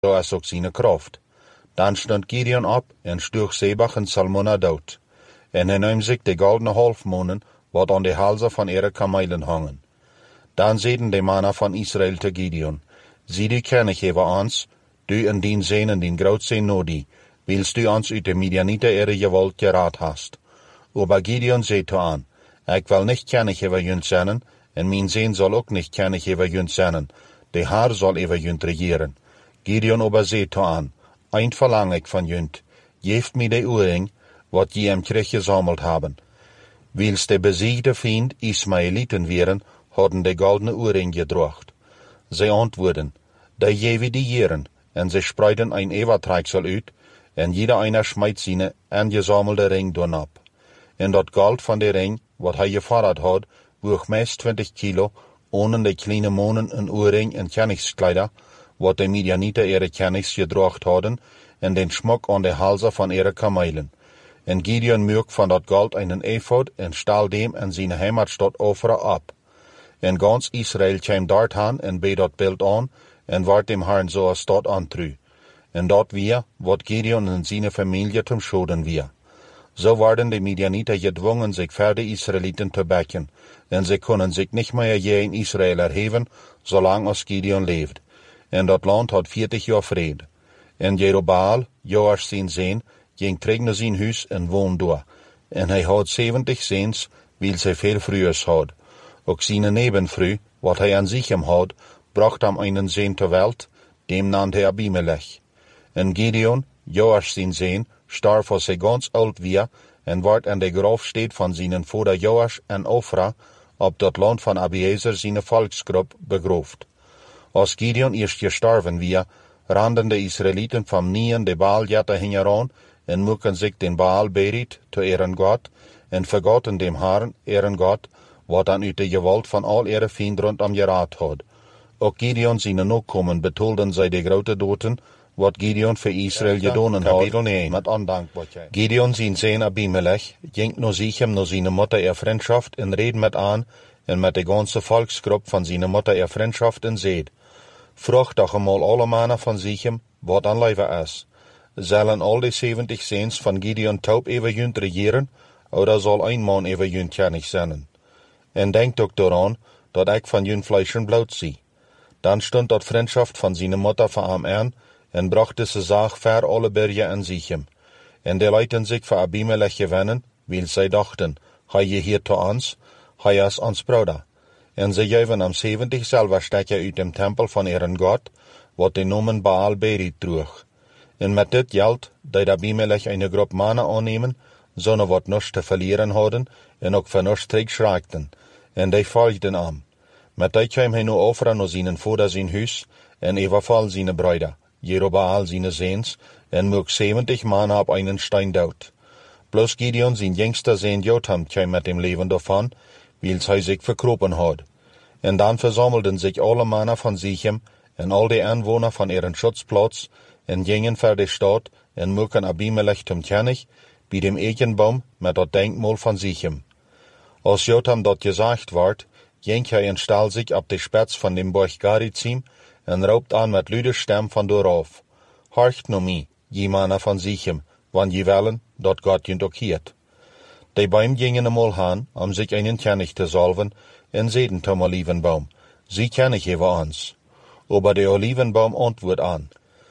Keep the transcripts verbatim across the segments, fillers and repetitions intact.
als ook zijn kracht. Dan stond Gideon op en sloeg Sebach en Salmona dood. En hij nam zich de goldene halfmonen, wat aan de halzen van ihre kamelen hangen. Dan zeiden de mannen van Israël te Gideon, zie du kennig over ons, du en dien zijn en dien grootste nodi, wilst du ons uit de Midianite ihre gewalt geraad hast. Aber Gideon zei te aan, ik wil niet kennig over junt zijn, en mijn zeen zal ook niet kennig over junt zijn, de Haar zal over junt regieren. Gideon aber zei te aan, eind verlang ik van junt, geeft mij de oorring, wat je hem terug gezameld hebben. Wils de besiegde vriend Ismaeliten wären, hadden de goldene oorring gedracht. Zij antwoorden, da geven die jeren, en zij spreiden een Ewertreiksel uit, en jeder einer schmeidt seine aangesammelde ring doen op. En dat gold van de ring, wat hij gevorderd had, woog meest twintig kilo, ohne de kleine monen en oorring en kenningskleider, wat de Midianite ihre kennis gedracht hadden, en den schmuck aan de halzen van ihre kamelen. En Gideon maakte van dat gold einen ephod en staal dem en zijn heimatstad offeren op. En ganz Israël kwam daartaan en beet dat beeld aan, en werd dem Herrn zo'n stad aantru. En dat weer, wat Gideon en zijn familie zum schoden weer. So werden de Midianiter gedwungen, sich für die Israeliten zu becken, en sie können sich nicht mehr je in Israel erheben, solange als Gideon lebt. En dat land had vierzig jaar vrede. En Jerobaal, Joas zijn zoon, ging terug naar zijn huis en woonde daar. En hij had zeventig zoons, weil zij veel vrouwen had. Ook zijn nebenvrouw, wat hij aan zich hem had, bracht hem einen zoon ter welt, dem nannte hij Abimelech. En Gideon, Joas zijn zoon, starb als hij ganz oud weer, en werd aan de grafsteed van zijn vader Joas en Ofra, op dat land van Abiezer zijn volksgroep begroofd. Als Gideon eerst gestorven weer, randen de Israëlieten van Nien de Baaljatter hingeran, en moeken zich den Baal Berit te eren God, en vergoten dem Herrn eren God, wat dan uit de gewalt van al ihre vrienden rondom geraad had. Ook Gideon zijn nakomen betolden zij de grote doten, wat Gideon voor Israël gedaan had, met ondankbaarheid. Gideon zijn zoon Abimelech ging naar Sichem naar zijn moeder er vriendschaft en reed met aan, en met de ganze volksgroep van zijn moeder er vriendschaft en zeed. Vroeg toch eenmaal alle mannen van Sichem, wat aan leven is. Zullen al de zeventig zoons van Gideon taub over junt regeren, oder zal een man over junt kennis zijn? En denkt ook daaraan, dat ik van junt vlees en bloed zie. Dan stond dat vriendschaft van zijn moeder voor hem aan, en brachte ze zaag ver alle bergen en Sichem. En die leiden zich voor Abimelech gewinnen, weil zij dachten, hij je hier te ons, hij is ons broeder. En ze geven hem zeventig zilverstekken uit dem tempel van ihren God, wat de noemen Baal Berit droeg. En met dit geld deed Abimelech een groep mannen aannemen, zonder wat niets te verlieren hadden, en ook van niets terugschrakten. En die volgden hem. Met dit kwam hij nu offeren naar zijn vader zijn huis, en evenval zijn bruider, Jerobaal zijn zoons, en moog zeventig mannen op einen stein dood. Bloos Gideon zijn jongste zoon Jotham kwam met dem leven daarvan, wils hij zich verkropen had. En dan versammelden zich alle mannen van Sichem, en al de aanwoner van ihren Schutzplatz, en gingen voor de stad, en moeken Abimelech zum König, bij dem Eichenbaum met dat denkmal van Sichem. Als Jotham dat gezegd werd, ging hij en stal zich op de spits van dem Berg Garizim, en roopt aan met luide stem van dooraf. Horcht no mi, je mannen van Sichem, want je willen, dat God junt ook hiert. De Baum gingen eenmaal aan, om zich einen König te salven, en zeiden zum Olivenbaum, sie König over ons. Aber de Olivenbaum antwoord aan,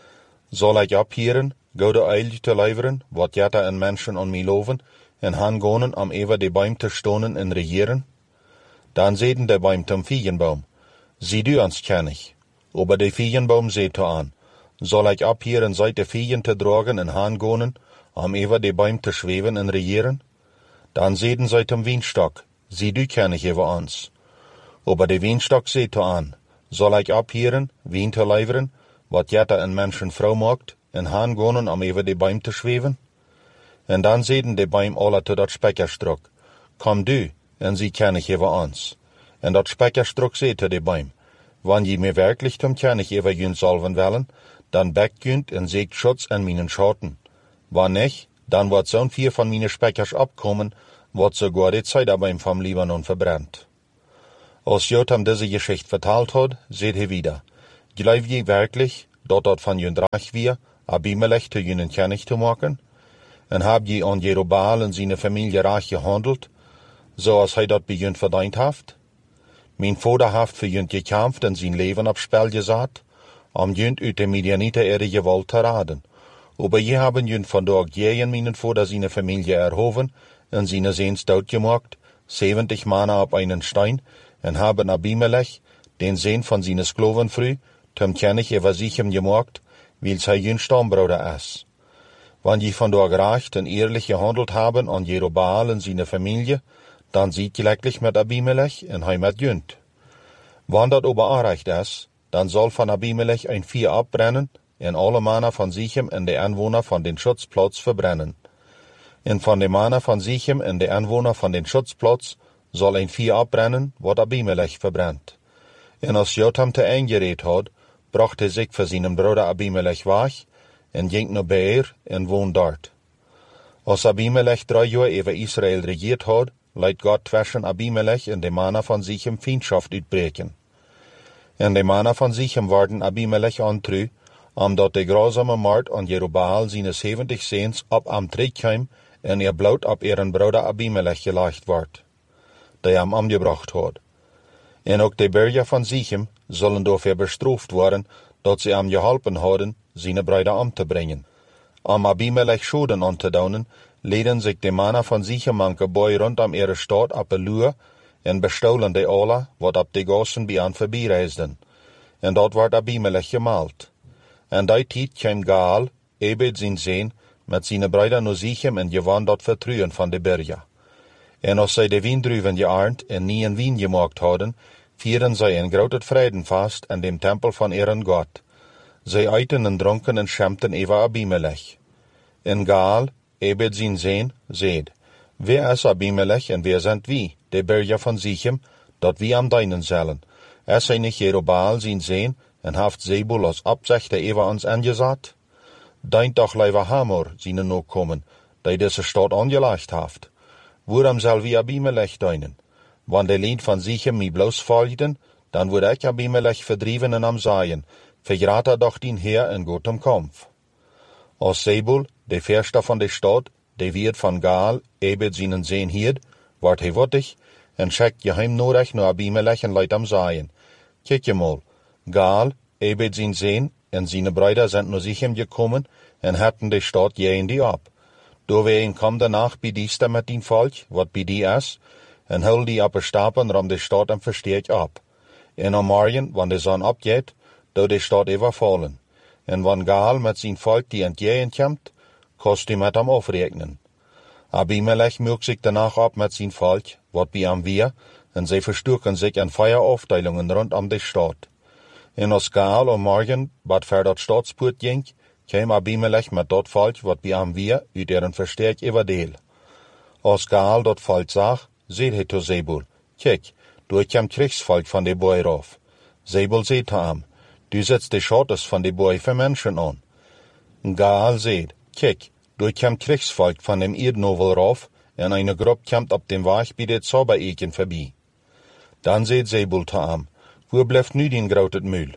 zal ik abhieren, gode eil te leveren, wat jette en mensen aan mij loven, en han gonen om over de Baum te stonen en regieren? Dan zeiden de Baum zum Feigenbaum, zie du ons König. Aber de Feigenbaum zeete aan, zal ik abhieren seit de Feigen te dragen en han gonen, om over de Baum te schweven en regieren? Dan zeiden zij zum Wienstok, zie du König over ons. Aber de Wienstok zeete aan, zal ik abhieren, wien te leveren, wat jette en mensen vrouw maakt, en han gonen om over de Baum te schweven? En dan zeiden de Baum alle te dat spekkerstrok, kom du, en zie König over ons. En dat spekkerstrok zeete de Baum, wanneer je me werkelijk zum König over junt salven willen, dan bekt junt en zeegt Schutz en minen Schatten. Wanneer nicht, dan wordt zo'n vier van meine Speckers abkommen, wat sogar de Zeitarbeim vom Libanon verbrennt. Als Jotham diese Geschichte vertalt hat, seht ihr wieder, glaub je wirklich, dort dort van jün reich wir, Abimelech te jünen kennig te maken? En hab je an Jerubbaal en seine Familie reich gehandelt, so als hij dat bij jün verdient haft? Mijn vader haft für jün gekämpft en zijn leven op spel gezet, om jün uit de Midianiter ihre Gewalt te raden. Aber je haben jün vandaag jeden meinen Vater seine Familie erhoven en seine Seens doodgemaakt, zeventig Männer op einen Stein, en haben Abimelech, den Seen von seine Sklavenfrüh, zum König über Sichem gemaakt, weil sei jün Stammbruder ist. Wenn je vandaag recht en ehrlich gehandelt haben an Jerubbaal en seine Familie, dann sieht gleich mit Abimelech en hij mit jünt. Wenn dat aber anrecht ist, dann soll von Abimelech ein Vieh abbrennen, en alle Männer von Sichem en de Anwohner von den Schutzplatz verbrennen. En von de Männer von Sichem en de Anwohner von den Schutzplatz soll ein Vieh abbrennen, wat Abimelech verbrennt. En als Jotham te eingeredet hat, brachte sich für seinen Bruder Abimelech weg, en ging naar Beer en woont dort. Als Abimelech drei Jahre über Israel regiert hat, leidt Gott zwischen Abimelech en de Männer von Sichem Feindschaft uitbreken. En de Männer von Sichem waren Abimelech antrü, omdat de grausame Mord an Jerubbaal seine zeventig Seens op am terugkwam en ihr Blut op ihren Bruder Abimelech gelegt wordt, die am umgebracht hat. En ook de Bürger von Sichem sollen dafür bestraft worden, dat sie am geholpen hadden, seine Brüder umzubringen. Am Abimelech Schulden anzudonen, leden sich de Männer von Sichem an Gebäu rund um ihre Stadt op een Luur en bestohlen de alle, wat op de gassen bij aan voorbijreisden. En dat wordt Abimelech gemalt. En die tijd kwam Gaal, Ebed zijn Zeen, met zijn Brüder naar Sichem en gewann dat vertrouwen van de Bürger. En als zij de Wiendruven gearnt en nie een wien gemaakt hadden, vieren zij een groot Freudenfest in dem Tempel van ihren Gott. Zij eiten en dronken en schämten over Abimelech. En Gaal, Ebed zijn Zeen, zeid, wer is Abimelech en wer sind wie, de Bürger van Sichem, dat wie am deinen zullen? Es sei nicht Jerubbaal zijn Zeen, en haft Zebul als Absichte over ons angezet? Deint doch lieber Hamor, seine Nachkommen, die diese Stadt angelegt haft. Waarom zal wie Abimelech deinen? Wann de Lied van Sichem mi bloos volgden, dann wurde ich Abimelech verdrieven en am Seien, verrat er doch den Heer in gutem Kampf. Als Zebul, de Verster von der Stadt, de wird von Gaal, Ebed seinen Seen hiert, ward hij wottig, en schickt geheim nodig naar Abimelech en Leid am Seien. Kijk je mal, Gaal, Ebed zijn Seen, en seine Brüder sind naar Sichem gekommen, en hatten de Stadt jähen die ab. Doorheen kwam danach bij dieste met die Volk, wat bij die is, en hul die op een stapel ram de Stadt en versteek ab. En am Morgen, wann de zon opgeht, do de Stadt overvallen. En wann Gaal met zijn Volk die entgegen komt, kost die met hem afrekenen. Abimelech mögt sich danach ab mit sein Volk, wat bij am wir, en zij verstuken sich in Feueraufteilungen rund um de Stadt. En als Gaal am Morgen, wat ver dat Staatspoort ging, kwam Abimelech met dat Volk, wat bij am wir, uit deren versterk everdeel. Als Gaal dat Volk zag, zeid hij tot Zebul, kijk, du kwam Kriegsvolk van de boy rauf. Zebul zeid te hem, du setzt de Schattes van de boy für Menschen an. Gaal zeid, kijk, du kwam Kriegsvolk van dem Erdnovel rauf, en eine Gruppe kommt op dem Weg bij de Zaubereken voorbij. Dan zeid Zebul te hem, wo blijft nu den grotet Mühl?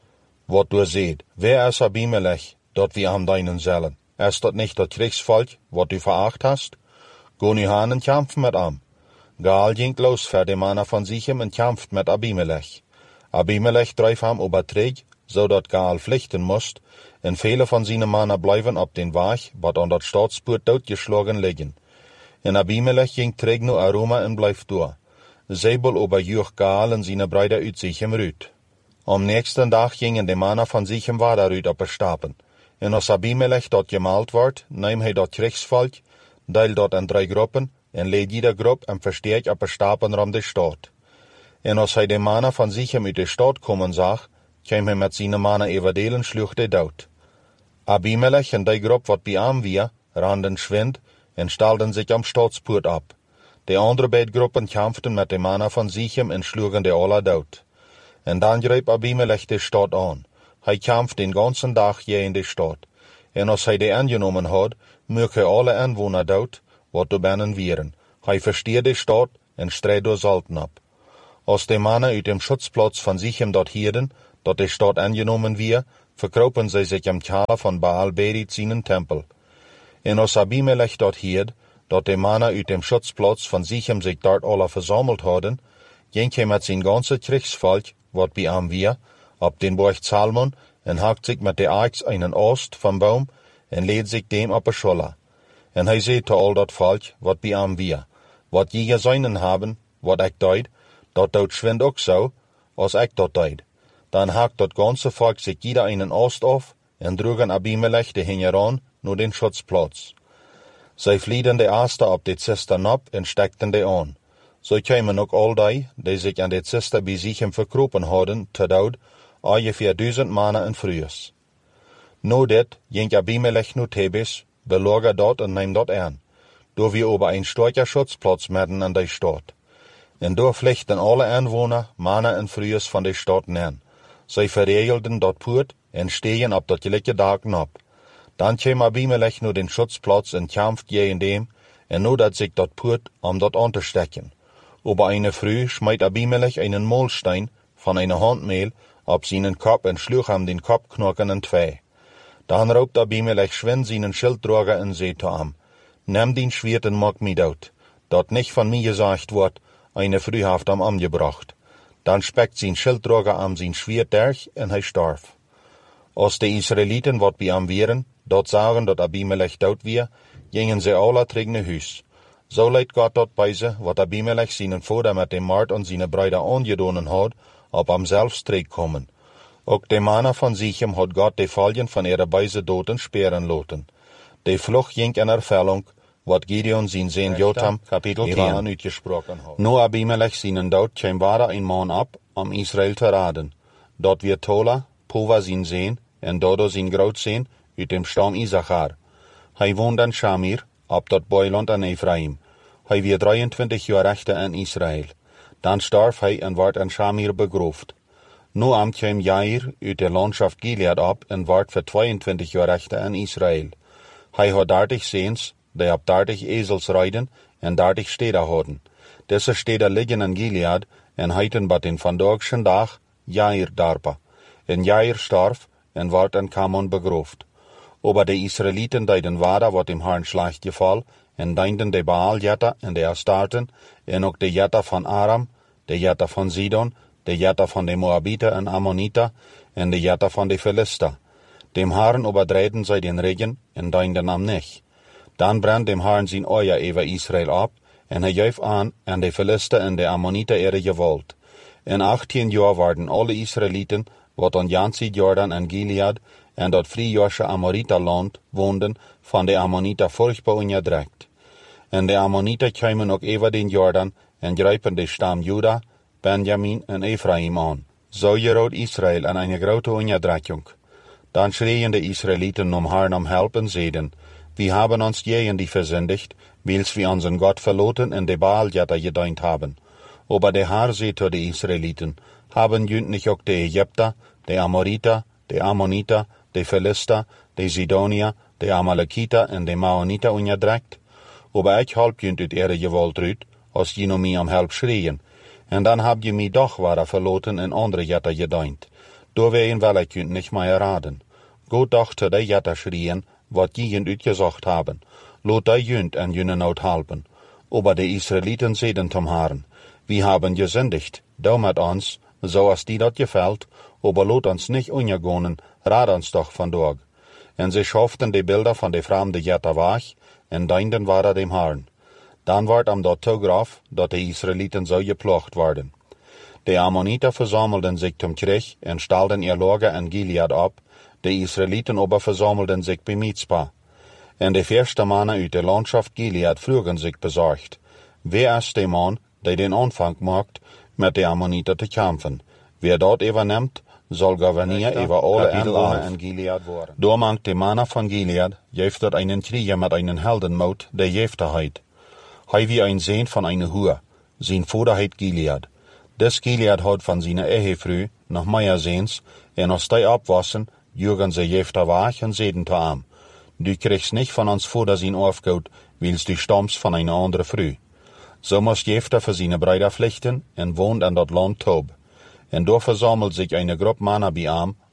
Wat du zeid, wer is Abimelech, dat wir am deinen zullen? Is dat nicht dat Kriegsvolk, wat du veracht hast? Go nu han en kämpfen mit am. Gaal ging los für de Männer von Sichem en kämpft mit Abimelech. Abimelech dreif ham überträg, so dat Gaal pflichten musst, en viele von seinen Männern bleiben op den Weg, wat an dat Staatspoort doodgeschlagen liggen. En Abimelech ging träg nu Aroma en blijft door. Zebul oberjuch Gaal en seine Brüder uit Sichem rüt. Am nächsten Tag gingen de Männer von Sichem weiter rüt op Stapen. En als Abimelech dort gemalt wordt, neem hij dat Kriegsvolk, deil dort in drei Gruppen, en leed jeder Gruppe en versterk op Stapen ram de Stadt. En als hij de Männer von Sichem uit de Stadt kommen zag, kwam hij met seine Männer everdelen sluch de dood. Abimelech en die Gruppe wat bij am wir, randen schwind, en stalden sich am Staatspoort ab. De andere beide Gruppen kämpften mit de Männer von Sichem en schlugen de alle dood. En dan greep Abimelech de Stadt an. Hij kämpft den ganzen Tag je in de Stadt. En als hij de angenomen had, mög hij alle Anwohner dood, wat du binnen wieren. Hij versteert de Stadt en strijd door Salten ab. Als de Männer uit dem Schutzplatz von Sichem dort hierden, dat de Stadt angenomen wir, verkropen sie sich am Keller von Baal Berit seinen Tempel. En als Abimelech dort hierd, dat de Männer uit dem Schutzplatz von Sichem sich dort alle versammelt hadden, ging hij met zijn ganze Kriegsvolk, wat bij hem wir, op den Berg Zalmon, en hakt sich mit der Axt einen Ost vom Baum, en leed sich dem op de Scholle. En hij zei te al dat volk, wat bij hem wir, wat je gezeinen haben, wat ik deed, dat doet schwind ook zo, als ik dat deed. Dan hakt dat ganze volk sich jeder einen Ost auf, en droegen Abimelech de Hingeran nur den Schutzplatz. Zij vlieden de Aste op de Zistern op en stekten de aan. Zo kwamen ook al die, die zich aan de Zister bij Sichem verkropen hadden, te dood, ongeveer duizend mannen en vrouwen. No dit ging Abimelech nu Thebes, beloger dort en neem dort aan, door wir over een starker Schutzplatz midden in de stad. En door vluchten alle aanwoner, mannen en vrouwen van de stad neer. Zij verregelden dat poort en stegen op dat gelijke dagen op. Dan kwam Abimelech nu den Schutzplatz en kämpft gegen dem, en nu dat sich dat poort om dat aan te stecken. Über eine Früh schmeißt Abimelech einen Mahlstein von einer Handmehl auf seinen Kopf und schlug ihm den Kopfknochen in zwei. Dann raubt Abimelech schwind seinen Schildträger und sagt zu ihm, nimm den Schwert und mach mich dort, dat nicht von mir gesagt wird, eine Früh haft am umgebracht. Dann speckt sein Schildträger am sein Schwert durch und er starb. Als die Israeliten wat bei ihm wären, dort sagen, dat Abimelech dort wir, gingen sie alle terug naar huis. So leidt Gott dort bei sie, wat Abimelech seinen Vater mit dem Mord und seine Brüder angedonen hat, ob am selbst kommen. Auch de Männer von Sichem hat Gott de Folgen von ihrer Beise Doten sperren lassen. De Flucht ging in Erfüllung, wat Gideon sein Sohn Jotham, Kapitel zehn, uitgesprochen hat. No Abimelech seinen Dood kam wieder ein Mann ab, um Israel zu raden. Dort wird Tola, Pova sein Sohn, en Dodo sein Grootsohn, uit dem Stamm Isachar. Hij woont in Shamir, op dat Beuland an Ephraim. Hij werd drieëntwintig jaar rechter in Israël. Dan starf hij en werd in Shamir begroofd. Nu am kwam Jair uit de Landschaft Gilead op en werd voor tweeëntwintig jaar rechter in Israël. Hij had dertig Seens, die op dertig Esels rijden en dertig steden hadden. Deze steden liggen in Gilead en heiten bat den vandaagschen dag Jair darpa. En Jair starf en werd in Kamon begroofd. Aber de Israeliten deiden wader wat dem Herrn schlecht geval, en deinden de Baal-Jetta en de Astarten, en ook de Jetta van Aram, de Jetta van Sidon, de Jetta van de Moabiter en Ammoniter, en de Jetta van de Philister. Dem Herrn überdreiden zij den Regen, en deinden am nicht. Dan brandt dem Herrn zijn Euer über Israel ab, en hij juif aan en de Philister en de Ammoniter ihre Gewalt. In achttien jaar waren alle Israeliten, wat aan Jansi Jordan en Gilead, en dat friejorsche Amoriterland woonden, van de Ammoniter furchtbar onderdrukt. En de Ammoniter kwamen ook over den Jordan en grijpen de stam Juda, Benjamin en Ephraim aan. Zo gerood Israël aan een grote onderdrukking. Dan schreien de Israeliten om Herrn om help en zeiden, wir haben uns gegen die versündigt, wils wir unseren Gott verloten en de Baal-Jetta gedient haben. Aber der Herr sagt zu de Israeliten, haben jünd nicht auch de Ägypter, de Amoriter, de Ammoniter, de Philister, de Sidonier, de Amalekiter en de Maoniter onderdrukt? Aber ich halb jünd uit ihre Gewalt uit, als je nu mij om help schreien. En dan heb je mij doch ware verloten en andere Jetter gedient. Door ween wel ik jünd nicht mehr raden. Goed doch te de Jetter schreien, wat je jünd uitgezocht haben. Lot de jünd en jüne nood halpen. Aber de Israeliten zeiden zum Herrn, wir haben gesündigt, da mit uns, so als die dat gefällt, aber lot uns nicht untergehen, rad uns doch von dort. En sie schafften die Bilder von de fremde Jetter weg, en deinden waren dem Herrn. Dan werd am dort toegraf, dat de Israeliten so geplocht worden. De Ammoniter versammelten sich zum Krieg en stalden ihr Lager in Gilead ab, de Israeliten aber versammelten sich bei Mizpah. En de eerste mannen uit de Landschaft Gilead vroegen sich besorgt, wer ist der Mann, der den Anfang macht, mit de Ammoniter te kämpfen? Wer dort übernimmt, soll Gouverneur über alle Anwohner in Gilead worden. Da mangt de Männer von Gilead, jeftet einen Krieger mit einen Heldenmut, der jefterheit. Hij wie ein Sohn von einer Hure, sein Vater heit Gilead. Des Gilead hat von seiner Ehefrau noch mehr Sehns, en als die abwassen, jürgen sie jefter weg und seden zu ihm. Du kriegst nicht von uns Vater sein Aufgut, wils du stammst von einer anderen Frau. So muss jefter für seine Brüder pflichten en wohnt an dat Land Tob. En door versammelt sich eine Gruppe Männer bei ihm,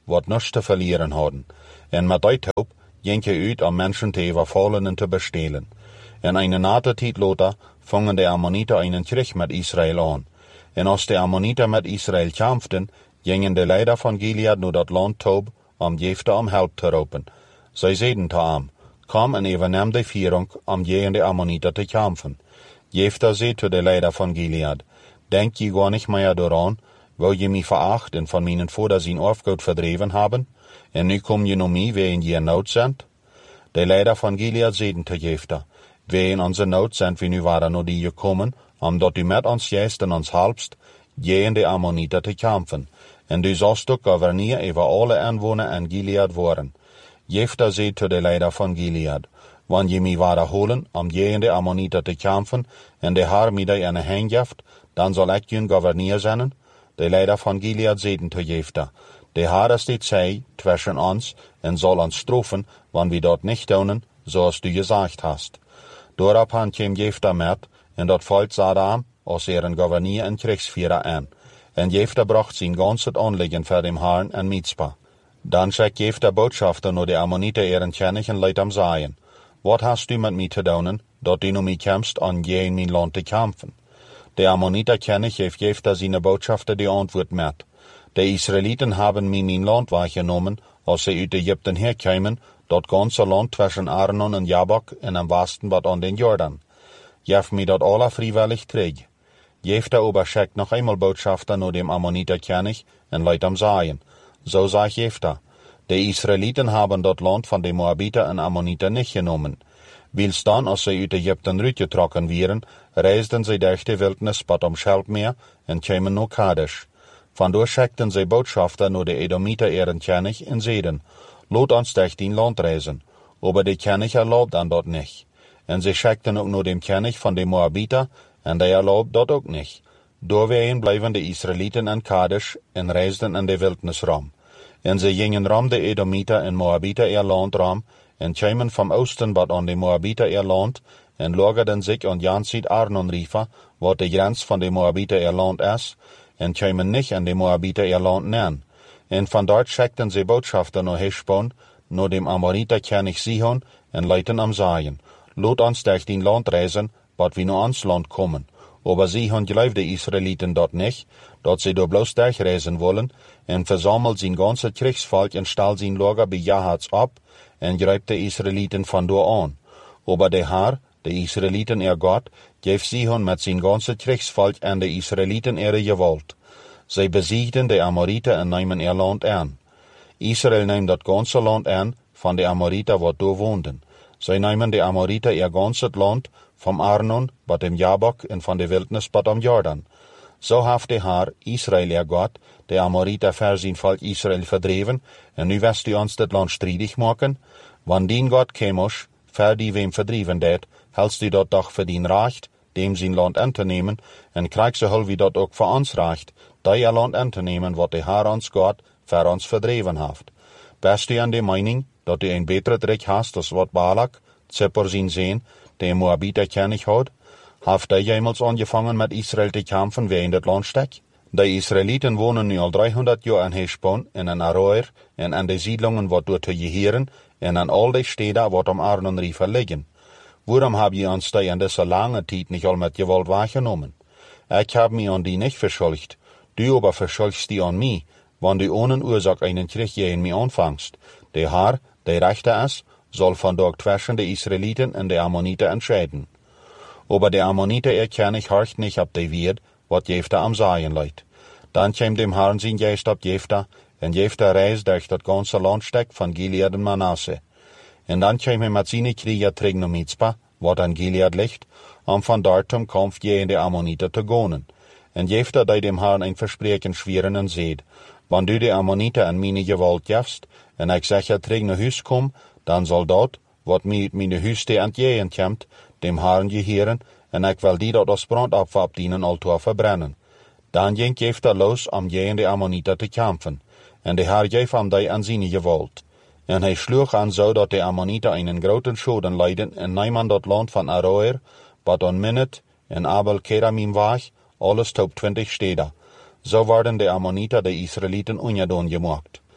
wat nichts te verlieren hadden. En met die hoop ging je uit om mensen te overvallen en te bestelen. En eine nate tijd later vangen de Ammonieten einen Krieg met Israël aan. En als de Ammonieten met Israël kämpften, gingen de leider van Gilead naar dat land Tob om Jefta om hulp te roepen. Zij zeiden te hem, kom en overneem de vierung om tegen de Ammonieten te kämpfen. Jefta zei te de leider van Gilead, denk je gar nicht mehr daran, wil je mij veracht en van mijn vader zijn Aufgut verdreven hebben? En nu kom je naar mij, wegen je in nood sind? De leider van Gilead zeiden te Jefta, wegen onze nood sind we nu waren naar die gekommen, omdat u met ons juist en ons helpst, tegen de Ammonieten te kämpfen. En du zost ook gouverneur over alle inwoner in Gilead worden. Jefta zei te de leider van Gilead, wanneer je mij waren holen, om tegen de Ammonieten te kämpfen, en de Heer mij die in de hand geeft, dan zal ik je gouverneur zijn. De leider van Gilead zeiden te Jefta, de Heer is dit zij tussen ons, en zal ons strafen, wanneer we dat niet doen, zoals du gezegd hast. Doorop kwam Jefta met, en dat volk zat hem, als er een gouverneur en kriegsvierer aan. En Jefta bracht zijn ganzes aanliegen voor dem Herrn en Mizpa. Dan schickt Jefta botschafter naar de Ammonieten eren kennig en leidt hem zeggen, wat hast du met mij te doen, dat du naar mij kämpfst, om je in mijn land te kämpfen? De Ammonieten kennig heeft Jefta zijn botschafter die antwoord met, de Israëlieten hebben mij mijn land weggenomen, als ze uit Egypten herkwamen, dat ganze land tussen Arnon en Jabok en am westen wat aan den Jordan. Jef mij dat alle vrijwillig terug. Jefta aber schickt noch einmal Botschafter naar dem Ammoniter König en leidt hem sagen, so sagt Jefta, de Israëlieten haben dat land van de Moabiter en Ammoniter nicht genommen. Wils dan, als sie uit Egypten uitgetrokken wären, reisden sie durch die Wildnis bat am Schelpmeer en kwamen naar Kadesh. Vandoor schickten sie Botschafter naar de Edomiter eren König en zeiden, laat ons durch die land reisen, aber de König erlaubt an dat nicht. En sie schickten ook naar dem König van de Moabiter, en der erlaubt dat ook nicht. Doorwegen blijven de Israëlieten in Kadesh en reisden in de Wildnis rum. En ze gingen rum de Edomiter en Moabiter ihr land rum, en kwamen vom Osten bat aan de Moabiter ihr land, en lagerden zich aan Jansid Arnon River, wat de grens van de Moabiter ihr land is, en kwamen nicht an de Moabiter ihr land neer. En van dort schickten ze Botschafter naar Heshbon, naar dem Amoriter König Sihon, en leiten am sagen, laat ons durch die land reisen, wat we naar ons land komen. Aber Sihon geloofde de Israëlieten dat nicht, dat ze door bloos durchreisen wollen, en versammelt zijn ganze Kriegsvolk en stal zijn Lager bij Jahaz ab, en greift de Israëlieten van door aan. Aber de Herr, de Israëlieten ihr Gott, geeft Sihon met zijn ganze Kriegsvolk en de Israëlieten ihre Gewalt. Zij besiegten de Amoriter en nemen ihr land aan. Israël neemt dat ganze land aan van de Amoriter wat door woonden. Zij nemen de Amoriter ihr ganzes land, vom Arnon, bat dem Jabok en van de Wildnis bat am Jordan. So heeft de Heer, Israël ihr Gott, de Amoriter ver zijn volk Israël verdreven, en nu west u ons dit land strijdig maken? Wann dien Gott kemosch, ver die wem verdreven deed, helst u dat doch verdien recht, dem zijn land in te nemen, en krijg ze hul wie dat ook voor ons recht, dat ihr land in te nemen, wat de Heer ons Gott ver ons verdreven heeft. Best u aan de mening, dat u een betere trek hast, als wat Balak, Zippor zijn zeen, de Moabiter König had? Heeft hij jemals angefangen met Israël te kämpfen, wie in dat land stek? De Israëlieten wonen nu al driehonderd jaar in Heshbon en in Aroer en in de siedlungen wat door te jeheren en in al de steden wat am Arnon River liggen. Waarom heb je ons die in deze lange tijd niet al met gewalt weggenomen? Ik heb me aan die niet verschuldigd. Du aber verschuldigst die aan mij, want du ohne Ursache einen Krieg gegen mich anfangst. De Herr, der Rechter ist, soll vandaag zwischen de Israëlieten en de Ammoniter entscheiden. Aber de Ammoniter ihr König horcht nicht ab de Wied, wat Jefta am sagen leidt. Dann käm dem Herrn sein Geist ab Jefta, en Jefta reist durch dat ganze Landstück von Gilead en Manasse. En dan käm hij met seine Krieger terug naar Mizpa, wat an Gilead ligt, om van dort zum Kampf gegen de Ammoniter te gonen. En Jefta deed dem Herrn ein Versprechen schweren en zeid, wann du de Ammoniter in meine Gewalt gevst, en ik zeg je terug naar huis kom, dan zal dat, wat mij uit mijn huis te entjeen komt, dem Herrn geheren, en ik wil die dat als brandopfer op dienen altoor verbrennen. Dan ging Jefta los om tegen de Ammoniter te kämpfen, en de Herr geef hem die aan zijn gewalt. En hij sloeg aan zo dat de Ammoniter einen groten Schaden leiden en namen dat land van Aroer, wat aan Minnet en Abel Keramim war, alles tot twintig steden. Zo werden de Ammoniter de Israëlieten ongedaan gemaakt.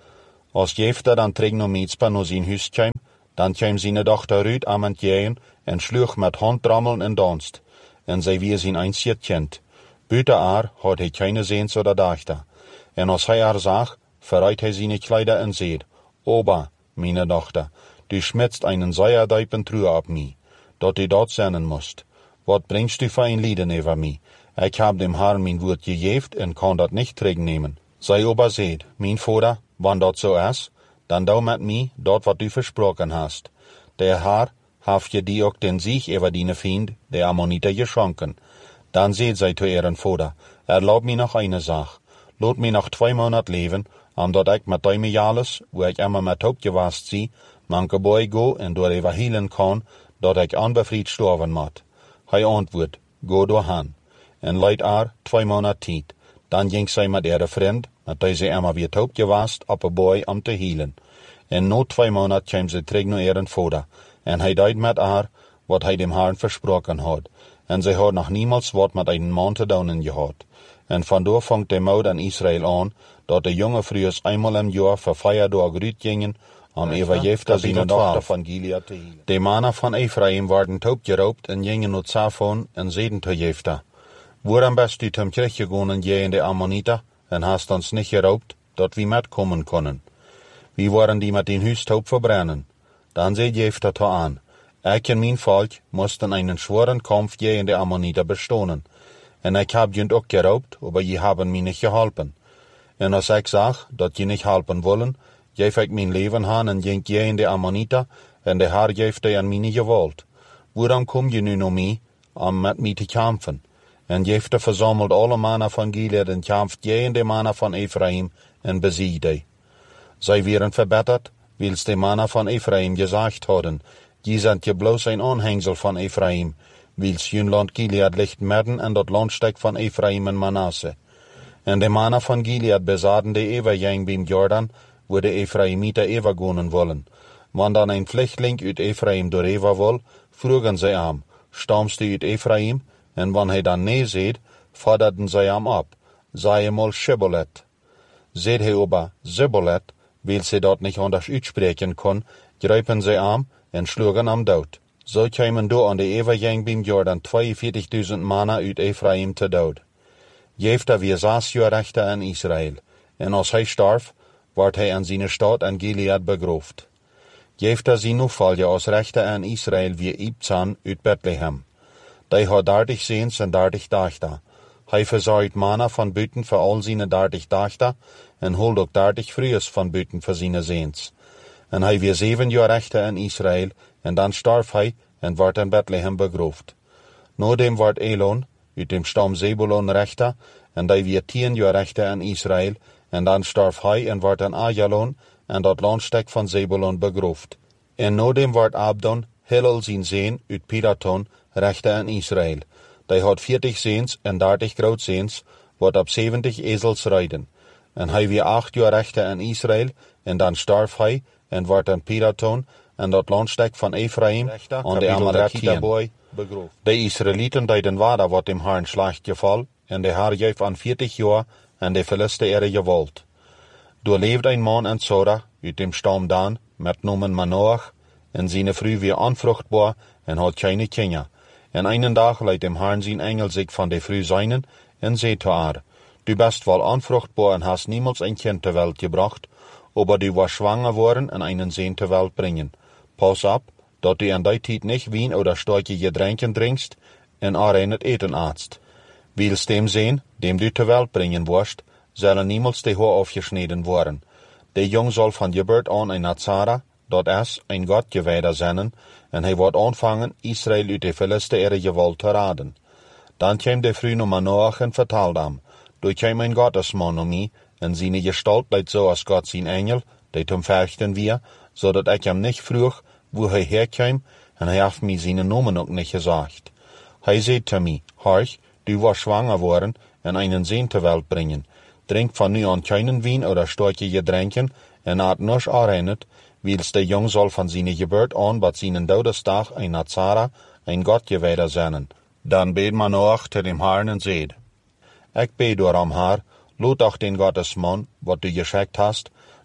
Als Jefter dan terug naar Mizpa naar zijn huis kwam, dan kwam zijn dochter Ruth aan het jagen en sloeg met handtrammelen en danst. En zij wie zijn einzig kind. Buiten haar had hij keine Seens oder dochter. En als hij haar zag, verriet hij zijn kleider en zei, Oba, meine dochter, du schmitzt einen Säuerdeipen Truhe ab mij, dat du dort sennen musst. Wat bringst du für ein Lieden über mij? Ich hab dem Herrn mein Wort gegeben en kann dat nicht terugnehmen. Zij ober seht, mein Vater, wann dat so is, dan dau met mij dat wat du versprochen hast. Der Herr haft je die ook den Sieg über deine Fiend, der Ammoniter, geschonken. Dan seht zij zu ihren Vater, erlaub mir noch eine Sache. Laat mij nog twee Monate leven, omdat ik met deine Jahres, wo ich immer met Haupt gewast zie, manke boy go en door even healen kan, dat ik onbefried sterven moet. Hij antwoordt, go door han. En leid haar twee Monate tijd. Dan ging zij met ihre vriend, met deze immer weer Haupt gewast, op een boy om te healen. En na twee Monate kwam ze terug naar ihren Vater. En hij deed met haar, wat hij dem Herrn versprochen had. En zij had nog niemals wat met een man te doen gehad. En vandoor vangt de moed aan Israël aan, dat de jonge vrouwen eenmaal im jaar voor vier dagen uitgingen, om even Jefta zijn dochter van Gilead te healen. De mannen van Ephraim werden taub geraubt en gingen naar Zaphon en zeiden te Jefta, waarom bist du zum Krieg gegangen gegen de Ammoniter en hast ons nicht geraubt, dat we metkommen können? Wie waren die met den Huis taub verbrennen? Dan zei Jefta to aan, ik en mijn volk moesten einen schweren Kampf gegen de Ammoniter bestonen. En ik heb junt ook geraubt, aber je haben mij niet geholpen. En als ik zag, dat je niet helpen willen, geef ik mijn leven aan en ging je in de Ammoniter, en de Herr geeft hij aan mij niet gewollt. Waarom kom je nu naar mij, om met mij te kämpfen? En Jefta verzamelt alle mannen van Gilead en kämpft gegen de mannen van Ephraim en besiegt die. Zij werden verbettert, wils de mannen van Ephraim gezegd hadden, je zijn je bloos een aanhangsel van Ephraim, wils jun land Gilead ligt midden en dat landstek van Ephraim en Manasse. En de mannen van Gilead bezaden de Evergang beim Jordan, wo de Ephraimiter overgonen wollen. Want dan een vluchteling uit Ephraim door Eva wil, vroegen zij hem, stamst u uit Ephraim? En wanneer hij dan nee zei, forderden zij hem op, zei hem al Shibboleth. Zeid hij aber Zibboleth, weil sie dort nicht anders uitspreken kon, greipen zij hem en sloegen hem dood. Zo kwamen door aan de Evergang beim Jordan tweeënveertigduizend mannen uit Ephraim te dood. Jefta weer zes jaar rechter in Israël, en als hij starf, werd hij in zijn stad in Gilead begroofd. Jefta zijn opvolger als rechter in Israël weer Ibzan uit Bethlehem. Die had dertig Seens en dertig dochter. Hij verzorgt mannen van buiten voor al zijn dertig dochter, en holt ook dertig vrouwen van buiten voor zijn Seens. En hij weer zeven jaar rechter in Israël, en dan starf hij en werd in Bethlehem begroofd. Nadem werd Elon, uit dem stam Zebulon rechter, en die weer tien jaar rechter in Israël, en dan starf hij en werd in Ajalon, en dat landstek van Zebulon begroofd. En nadem werd Abdon, Hillel zijn zoon, uit Piraton, rechter in Israël. Die had veertig Seens en dertig grootzeens, wat op zeventig ezels rijden. En hij weer acht jaar rechter in Israël, en dan starf hij, en werd in Piraton, en dat landstek van Ephraim, aan de Amalekiter begroofd. De Israëlieten deden waarder wat dem Herrn slecht geval, en de Herr geef aan veertig jaar, en de Philister ihre gewollt. Door leefde een man in Zora, uit dem stam Dan, met nomen Manoach, en zijn vrouw weer onvruchtbaar, en had keine Kinder. En einen dag leidt dem Herrn zijn engel zich van de vrouw zijnen, en zei te haar, du bist wel onvruchtbaar en hast niemals een kind ter Welt gebracht, aber du warst schwanger worden en einen Sohn ter Welt bringen. Pass op, dat du in die tijd nicht wien oder starke Getränken trinkst, en auch het eten aatst. Wils dem Sohn, dem du ter Welt bringen wirst, zullen niemals de Haar afgesneden worden. De jong zal van Geburt aan een Nazara, dat is, een Gottgewijder zijn, en hij wordt aanvangen Israël uit de Philister ihre gewalt te raden. Dan kwam de vrouw naar Manoach en vertelde hem, du kwam een Gottesman naar mij, en zijn gestalt leidt zo als God zijn engel, die hem verchten wir, zodat ik hem niet vroeg, wo hij herkwam, en hij heeft mij zijn namen ook niet gezegd. Hij zei te mij, horch, du warst schwanger worden en einen Sohn ter Welt bringen. Drink van nu aan keinen Wien oder starke Getränken, en aat nisch aanreinet, wils de jong zal van zijn Geburt aan wat zijn Todesdag een Nazara, een Gottgewijder zijn. Dan beet Manoach te dem Herrn en zeid, ik beet door am Herr, laat doch den Gottesman, wat du geschickt hast,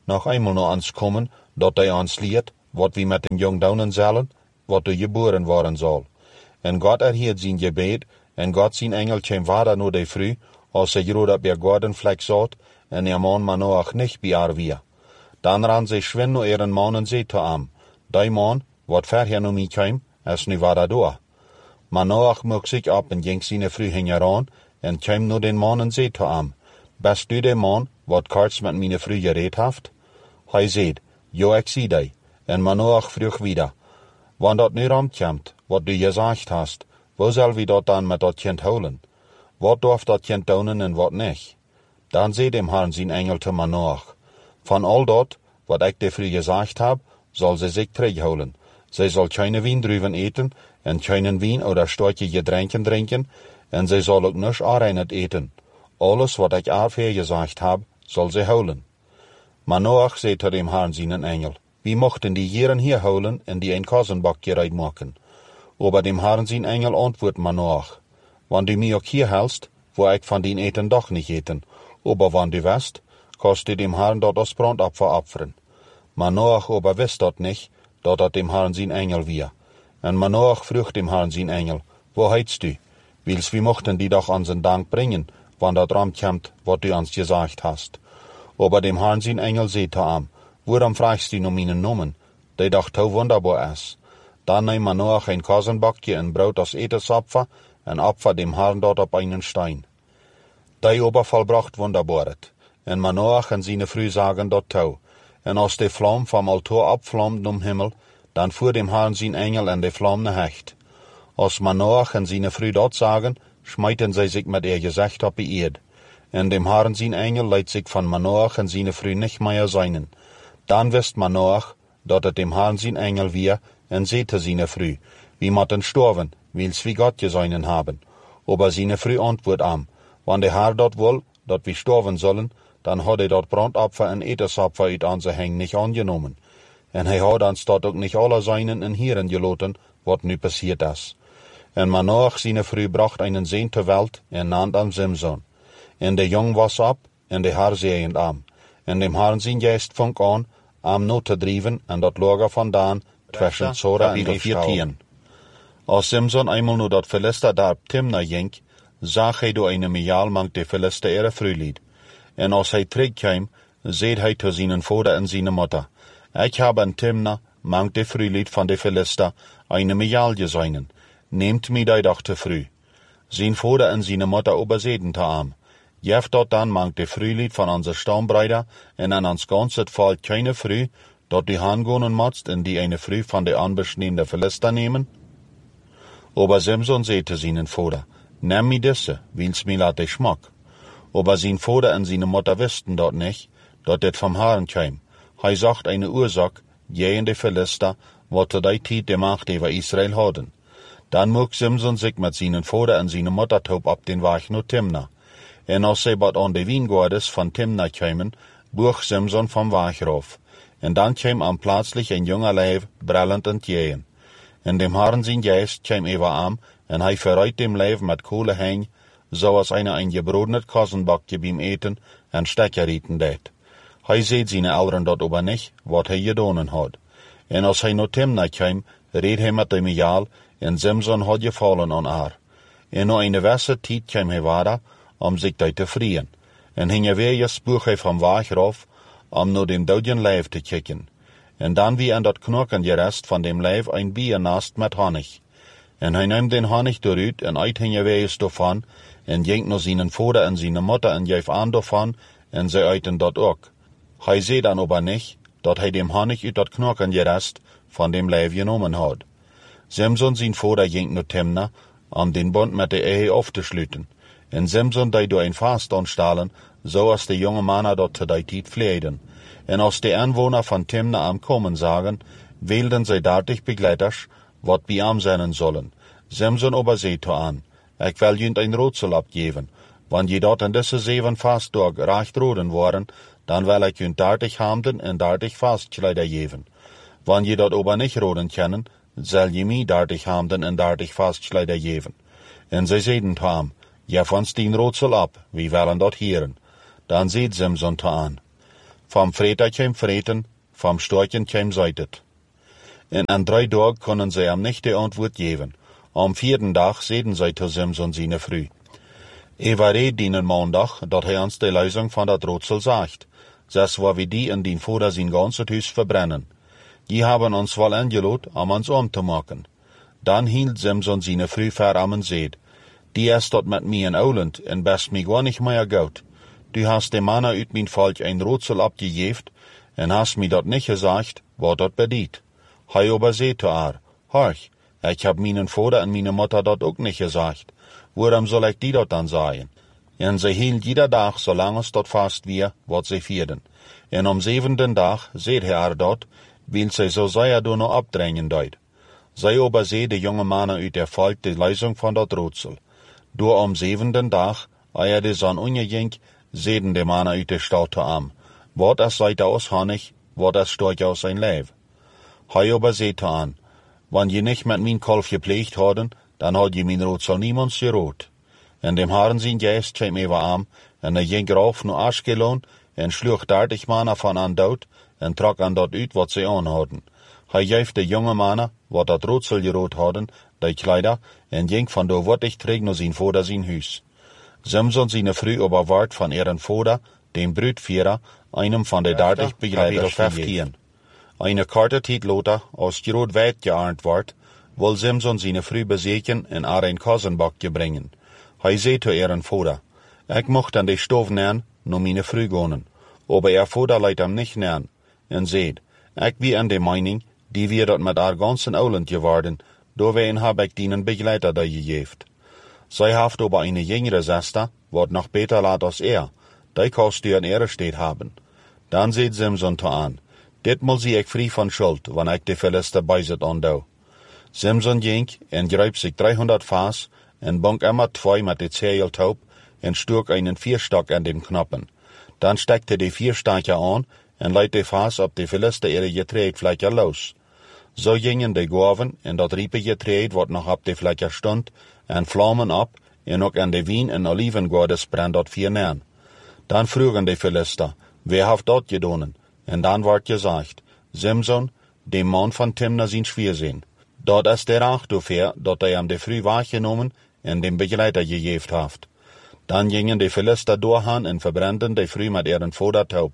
noch einmal noch ans kommen, dat hij ons leert, wat wie met dem jong doen zullen, wat er geboren worden zal. En God erheert zijn gebed, en God zijn engel kwam vader no de früh, als er groot op ihr Gartenfleck zat, en ihr man Manoach nicht bij haar weer. Dan ran sie schwinn no ihren Mann en zei te am, die man, wat verher no mi kwam, es nu vader door. Manoach mocht sich ab en ging seine früh hingeran, en kwam no den Mann en zei te am, bist du der Mann, wat karts met meine früh gereed haft? Hij zei, jo, ik zie die. En Manoach vroeg wieder, wann dat nu ramkomt, wat du gesagt hast, wo soll wir dat dan met dat kind holen? Wat darf dat kind doen en wat nicht? Dan zei dem Herrn zijn engel te Manoach, van al dat, wat ik de früh gesagt hab, soll sie sich terugholen. Sie soll keine Wien drüben eten, en keinen Wien oder storche Getränken trinken, en sie soll ook nisch aanreinet eten. Alles, wat ik afher gesagt hab, soll sie holen. Manoach zei te dem Herrn seinen Engel, wie mochten die Jeren hier holen en die ein Kassenback gereid machen? Aber dem Herrn sein Engel antwortet Manoach, wann du mich auch hier hältst, wo ich von den Eten doch nicht eten, aber wann du weißt, kannst du dem Herrn dort das Brandopfer opfern. Manoach aber wisst dort nicht, dat dat dem Herrn sein Engel wir. En Manoach vroeg dem Herrn sein Engel, wo heitst du? Wils wir mochten die doch an sein Dank bringen, wann dat ramkommt, wat du uns gesagt hast. Aber dem Herrn sein Engel seht am, warum fragst du um meinen Namen? Der doch so wunderbar ist. Dann nahm Manoach ein Kassenbackje en Brot als Etensopfer en opfer dem Herrn dort op einen Stein. Der aber vollbracht wunderbaret. En Manoach en seine Früh sagen dort tau. En als de Flamme vom Altar abflammt um Himmel, dann fuhr dem Herrn sein Engel en de Flamme hecht. Als Manoach en seine Früh dort sagen, schmeiten sie sich mit ihr Gesicht op die Erd. En dem Herrn sein Engel leidt sich von Manoach en seine Früh nicht mehr seinen. Dann wisst Manoach, dat het dem Herrn sein Engel wir, en sehte seine Früh, wie matten storven, wils wie Gott geseinen haben. Aber seine Früh antwort am, wann der Herr dort will, dat wir storven sollen, dann hat er dort Brandopfer en Etensopfer uit an se heng nicht angenommen. En hij hat ans dort ook nicht alle seinen en Hieren geloten, wat nu passiert is. En Manoach seine Früh bracht einen Sehn ter Welt, en nannt am Simson. En de Jong was ab, en de Herr sehend am. En dem Herrn sein Geist fang an, am not te driven, en dat Lager vandaan, zwischen Zora en viertien. Als Simson einmal nur dat Philister daar Timna ging, zag hij door een Mial mang de Philister ihre Frühlied. En als hij terugkwam, zeed hij te zijn vader en zijn moeder, ik heb in Timna mang de Frühlied van de Philister een Mial geseinen, neemt mij die dag te früh. Zijn vader en zijn moeder overzeden te am. Jeft dat dan mang de Frühlied van onze Stammbreider en aan ons ganzet valt keine Früh, dat die hangonen motst en die eine Früh van de anbeschneende Philister nemen? Aber Simson sehte seinen Vater, nimm mi disse, wils mi lat de schmack. Aber sein Vater en seine Mutter wisten dort nicht, dat dit vom Herrn käm. Hij sagt eine Ursache, gegen de Philister, wat te die tijd de Macht über Israel hadden. Dan mocht Simson sich mit seinen Vater en seine Mutter taub ab den Weg no Timna. En als sie bad an de Wiengardes van Timna kämen, buch Simson vom Weg rauf. En dan käm am plötzlich ein junger Leib brellend entgegen. En dem Herrn sein Geist käm über am, en hij verreit dem Leib mit Kohle heng, so als einer ein gebrodenet Kassenbackje beim Eten en Stecker rieten det. Hij seht seine Eltern dort aber nicht, wat hij gedonen hat. En als hij no Timna käm, red hij mit dem Mial, en Simson had gefallen an haar. En no eine gewisse tijd käm hij weiter, om sich dort te vrien. En hinge weer je spuug hij van Weg rauf, om no dem doodjen Leib te kicken. En dan wie an dat Knochen gerest van dem Leib ein Bier nast met Honig. En hij neemt den Honig doorut en uit hinge wees davon, en jenkt no seinen Vater en seine Mutter en geef aan davon, en zij uiten dat ook. Hij zei dan aber nicht, dat hij dem Honig uit dat Knochen gerest van dem Leib genommen had. Simson zijn Vater jenkt no Timna, om den Bund met de Ehe aufzuschlüten. En Simson die door een Fast anstalen, so als de jonge Männer dort te die tijd vleiden. En als de Anwohner van Timna am Kommen sagen, wählten sie dertig Begleiters, wat bij am sein sollen. Simson aber seht an, ich will jünd ein Rätsel abgeben. Wann je dort in diese zeven Fastdag recht roden worden, dann will ich jünd dertig Hemden en dertig Fastkleider geben. Wann je dort aber nicht roden können, soll je mi dertig Hemden en dertig Fastkleider geben. En sie sehen ham, ja von den Rätsel ab, wie wollen dort hören. Dann seht Simson an. vom Freter käm Freten, vom Storchen käm Seitet. En an drei Tagen können sie am nicht die Antwort geben. Am vierten Tag sehen sie zu Simson seine Früh. Eva red dienen Montag, dat hij uns die Lösung von dat Rätsel sagt. Das war wie die in den Vater sein ganzes Haus verbrennen. Die haben uns wohl angelot, um uns umzumachen. Dann hielt Simson seine Früh ver am und seht, die ist dort mit mir in Auland, en best mir gar nicht mehr gut. Du hast dem Mann uit mein Volk ein Rätsel abgejeft, en hast mir dort nicht gesagt, wat dort bedient. Hei aber seht zu ar, horch, ich hab meinen Vater und meine Mutter dort auch nicht gesagt. Warum soll ich die dort dann sagen? En sie hielt jeder Tag, solange es dort fast wir, wat sie vierden. En am siebenten Tag seht er dort, will sie so sehr du noch abdrängen deut. Sei aber seh die junge Männer uit der Volk die Lösung von dort Rätsel. Du am siebenten Tag, eier die Sonne ungejink, sehden die Männer uit der Stadt am. Wat es seit aus Honig, wat es storch aus sein Leib. Hei aber seht an, wann je nicht mit min Kolf gepflegt hadden, dann hat je min Rätsel niemands gerot. En dem Haaren sin Geist käm ewa am, en er ging rauf no Aschkelon, en schluch dertig Männer von an dood, en trok an dort uit wat sie anhadden. Hij geef de jonge Männer, wat dat Rätsel gerot hadden, die Kleider, en ging von do wurtig träg no sein Vater sein Hüs. Simson seine Früh aber ward von ihren Vater, dem Brüdvierer, einem von de dertig Begleiter fünfzehn. Eine korte Tijd later, als Gerot weit gearnt ward, will Simson seine Früh beseken en ar ein Kassenbackje bringen. Hij zei zu ihren Vater, ich mocht an de Stof nähren, no meine Früh gonen. Aber ihr Vater leidt am nicht nähren, en seht, ich wie an de Meinung, die wir dort mit ar ganzen Auland geworden, do wen hab ich dienen Begleiter da gegeft. Sei haft aber eine jüngere Schwester, wat noch beter laat als er, die kannst du an ihre steht haben. Dann seht Simson to an, dit mal sie ich frei von Schuld, wann ich die Philister beiset andau. Simson ging en greip sich dreihundert Fass en bunk immer zwei mit de Zeiltaub en sturk einen Vierstock an dem Knoppen. Dann steckte die Viersteicher an en leit de Fass ob die Philister ihre Getreidflächer los. So gingen die Gorven en dat riepe Getreid, wat noch ab de Flächer stund, en Flammen ab, en ook an de Wien en Olivengordes brennt dort vier nähren. Dann frugen die Philister, wer haft dort gedonen? En dann ward gesagt, Simson, dem Mann von Timna sin Schwiersinn. Dort ist der Achtofer, dort er am de Früh wahrgenommen en dem Begleiter gegeft haft. Dann gingen die Philister durchhan en verbrannten de Früh mit ihren Vater taub.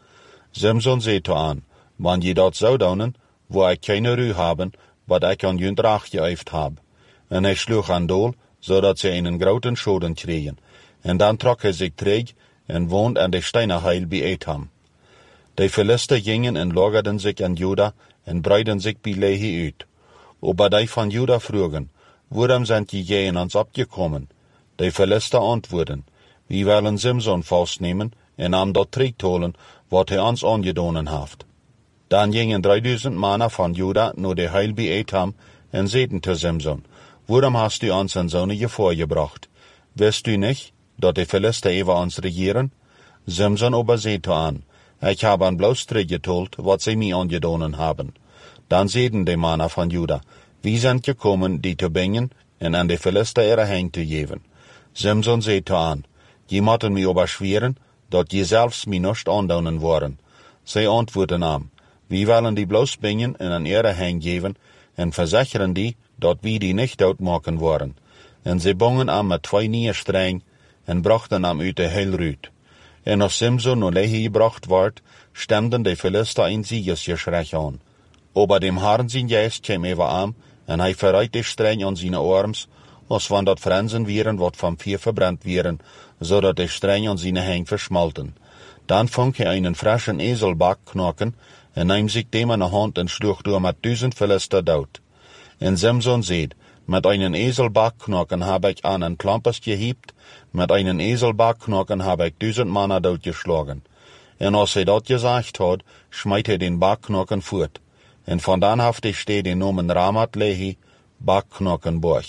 Simson seht an, wann je dort so donen, wo ich keine Ruhe haben, wat ich an jünd Rach geäuft hab. En er schlug an Dol, so dat sie einen groten Schoden kriegen. En dann trok er sich träg en wohnt an de Steinerheil bei Etham. Die Philister gingen en lagerten sich an Juda en breiden sich bei Lehi uit. Aber die von Juda frugen, warum sind die Jähen uns abgekommen? Die Philister antworten, wir wollen Simson festnehmen en am dort trägtolen, wat er uns angedonen haft. Dann gingen dreitausend Männer von Juda nur de Heil bei Etham en seten zu Simson, warum hast du uns in so eine Gefahr gebracht? Weißt du nicht, dat die Philister über uns regieren? Simson aber sehte an, ich habe an bloß getollt, wat sie mir angedonen haben. Dann sehen die Männer von Juda, wie sind gekommen, die zu bringen en an die Philister ihre Hände zu geben. Simson sehte an, die mochten mir aber schweren, dat je selbst mir nicht andonen waren. Sie antworten am, wir wollen die bloß bringen en an ihre Hände geben en versichern die, dat wir die nicht outmachen waren. En sie bungen am mit zwei Nierstreng en brachten am uit de Heilrüt. En als Simson no Lehi gebracht ward, stemden die Philister ein Siegesgeschrei an. Aber dem Herrn sin Geist käm ewa am, en hij verreit die Streng an seine Arms, als wann dat Fransen vieren, wat vom Vier verbrannt vieren, so dat die Streng an seine Hänge verschmalten. Dann fang er einen frischen Eselback knocken, en nahm sich dem an der Hand en schluch durch mit tausend Philister dood. En Simson seht, mit einen Eselbackknochen hab ich an ein Klampes gehiebt, mit einen Eselbackknochen hab ich tausend Männer doodgeschlagen. En als er dat gesagt hat, schmeit er den Backknochen fort. En von dann haft ich steh den Namen Ramat Lehi, Backknochenburg.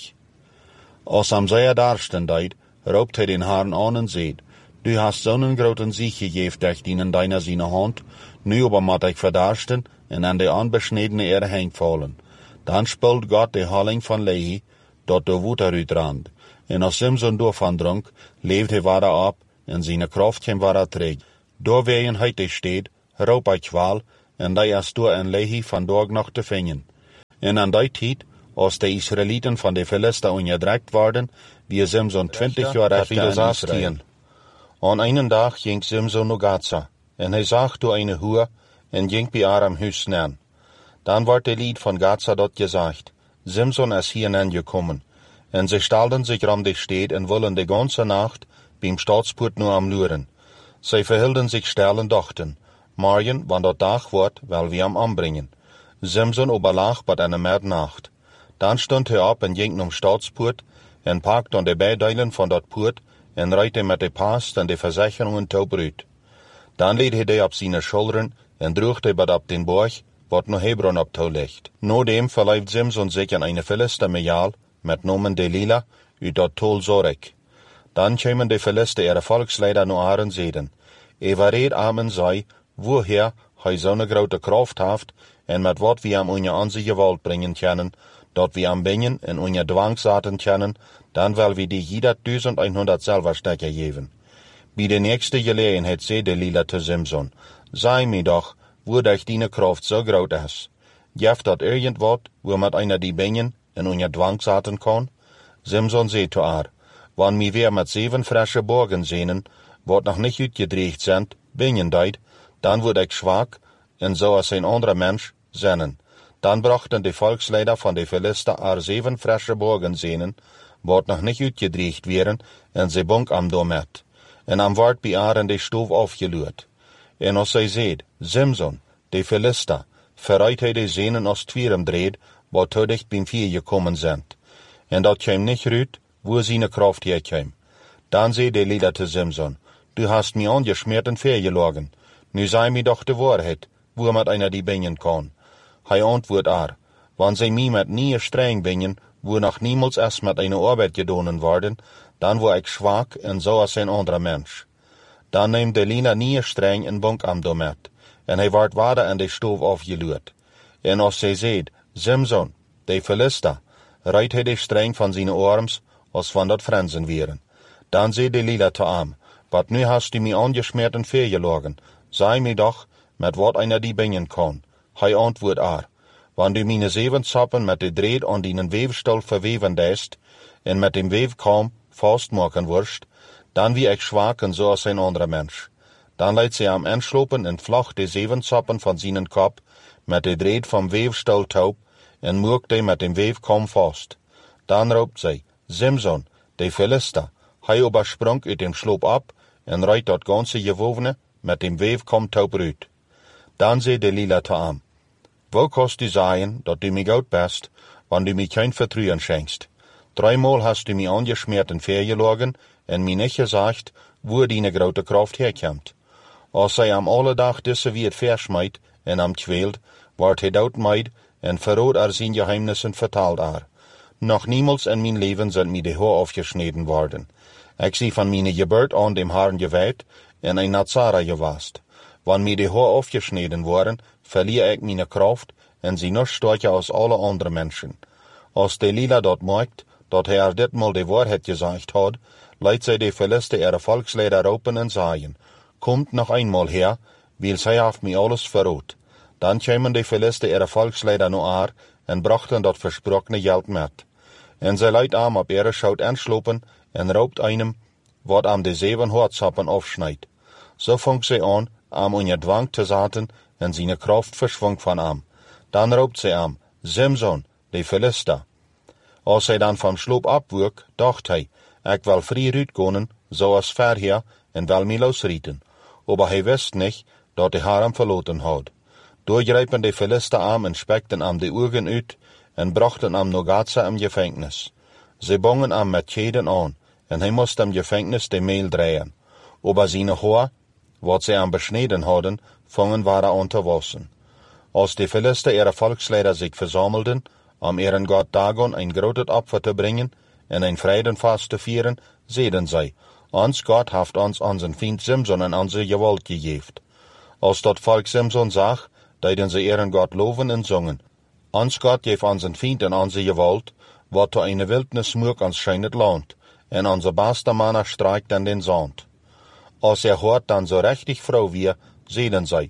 Als am sehr darsten deit, raubt er den Herrn an und seht, du hast so einen großen Sieg gegeben durch in deiner seine Hand, nu aber mat ich verdarsten en an de anbeschniedene Erde hängt fallen. Dann spült Gott die Halling von Lehi, dort der Wut eruitrand. En als Simson davon dronk, leeft hij wieder ab, en seine Kraft hem wieder trägt. Da wer ihn heute steht, roep ik wel, en die is door een lehi vandaag nog te vinden. En aan die tijd, als de Israëlieten van de Philister onderdrukt worden, wie Simson twintig jaar rechter in Israël. Aan einen dag ging Simson naar Gaza, en hij zag door een Hure, en ging bij haar am huis neer. Dan wordt de Lied van Gaza dort gezegd, Simson is hier gekommen, en sie stalden sich ram de Stad en willen de ganze Nacht beim Staatspoort nur am luren. Sie verhielden sich still en dachten, morgen, wann dort Tag wordt, wel wir am anbringen. Simson oberlag bad eine Nacht. Dan stond hij op en ging naar Staatspoort, en pakte aan de beideilen van dat poort, en reite met de past en de verzekeringen toebruut. Dan leed hij die op zijn schouderen, en droeg hij bad op den borg, wat naar Hebron op toe ligt. Nodem verleift Simson zich aan een Philister Mejal, met nomen Delila, uit dat tol Zorek. Dan kwamen de Philister ihre volksleider naar haar en zeiden, Evereed amen zei, woher hij zo'n grote kracht heeft, en met wat we am unje onze gewalt brengen kunnen, dat we am bingen en unje dwangzaten kunnen, dan wel we die jeder duizendeinhonderd Silberstecker geven. Bij de nächste gelegenheid zei Delila te Simson, sei mir doch, wo dich deine Kraft so groot is. Geeft dat irgendwat, wo met einer die bingen en unje dwangzaten kan? Simson zei te haar, wann mi weer met zeven frische borgen zenen, wat nog niet uitgedreigd zijn, bingen deit, dan word ik zwak, en zo als een andere mens, zennen. Dan brachten de volksleider van de Philister haar zeven frische borgen zenen, wat nog niet uitgedreigd wären, en ze bunk am domet. En am wordt bij haar in de stoof afgeluurd. En als zij zeid, Simson, de Philister, verreit hij de zenen als twierem dreed, wat te dicht bij vier gekommen zijn. En dat kwam niet uit, wo zijn kracht herkwam. Dan zei de Lieder te Simson, du hast mir angeschmiert en vergelogen. Nu sei mir doch de Wahrheit, wo met einer die bingen kan. Hij antwoord haar, wann zij mij met nie streng bingen, wo noch niemals es met eine Arbeit gedonen worden, dan word ik zwak en zo als een andere mens. Dan neemt de Lina nie streng en bunk am domet, en hij wordt wader in de stoof afgeluurd. En als zij zeid, Simson, de Philister, rijdt hij de streng van zijn arms, als van dat Frenzen wären. Dan zei de Lila te am, wat nu hast du mir angeschmiert en vergelogen, sei mir doch, met wat einer die bingen kan. Hij antwoord haar, wann du meine zeven zappen met de dreed aan die weefstel verweven deest, en met dem weefkam vastmaken worst, dan wie ik schwaken zo als een andere mens. Dan leidt zij am anslopen en vlag de zeven zappen van zijn kop, met de dreed van weefstel taub, en moekt hij met dem weefkam vast. Dan roept zij, Simson, de Philister, hij oversprong uit dem sloop op, en rijdt dat ganze gewovene met dem weefkam taub uit. Dan zei Delila te am, wo kost du sagen, dat du mich gut bist, wann du mich kein Vertrauen schenkst? Dreimal hast du mich angeschmiert en vergelogen, en mir nicht gesagt, wo deine grote Kraft herkommt. Als zij am alle dag disse wie het verschmeit en am kwält, wordt hij doodmeid en verrood er zijn geheimnissen vertaald er. Noch niemals in mijn leven sind mir de Haar afgesneden worden. Ik zie van meine Geburt aan dem Haaren geweid en een Nazara gewast. Wann mir de Haar afgesneden worden, verliere ik meine Kraft en zie nog sterker als alle andere mensen. Als de Lila dat merkt, dat hij er ditmaal de waarheid gezegd had, leidt zij de Philister ihre Volksleider open en zeggen, kommt noch einmal her, weil zij heeft mir alles verroot. Dan kwamen de Philister ihre Volksleider naar haar en brachten dat versprochene geld met. En zij leidt am op ihre schout anslopen en roopt einem, wat am de zeven hoortsappen afsnijdt. Zo vangt zij aan, am onder dwang te zaten en zijn kracht verschwang van am. Dan roopt zij am, Simson, de Philister. Als hij dan vom sloop abwurk, dacht hij, ik wil vrij uitkomen, zoals verheer, en wel mij losrieten. Aber hij wist niet, dat hij haar am verloten had. Doorgrepen de Philister am en spekten am de Augen uit, en brachten am naar Gaza im Gefängnis. Ze bongen am met Keden aan, en hij moest im Gefängnis de Mehl drehen. Aber seine Haar, wat zij am beschneden hadden, vangen waren aan te wassen. Als de Philister ihre Volksleider sich versammelten, am ihren Gott Dagon ein großes Opfer zu bringen en ein Freudenfest zu feiern, zeiden zij, ons Gott heeft ons unseren Feind Simson en onze Gewalt gegeven. Als dat Volk Simson zag, deiden ze ihren Gott loven en zongen. Ons Gott geeft unseren Feind en onze Gewalt, wat to eine Wildnis moek ons scheinet Land, en onze beste Männer streikt in den Sand. Als er hoort dan so richtig froh wie, zeiden zij,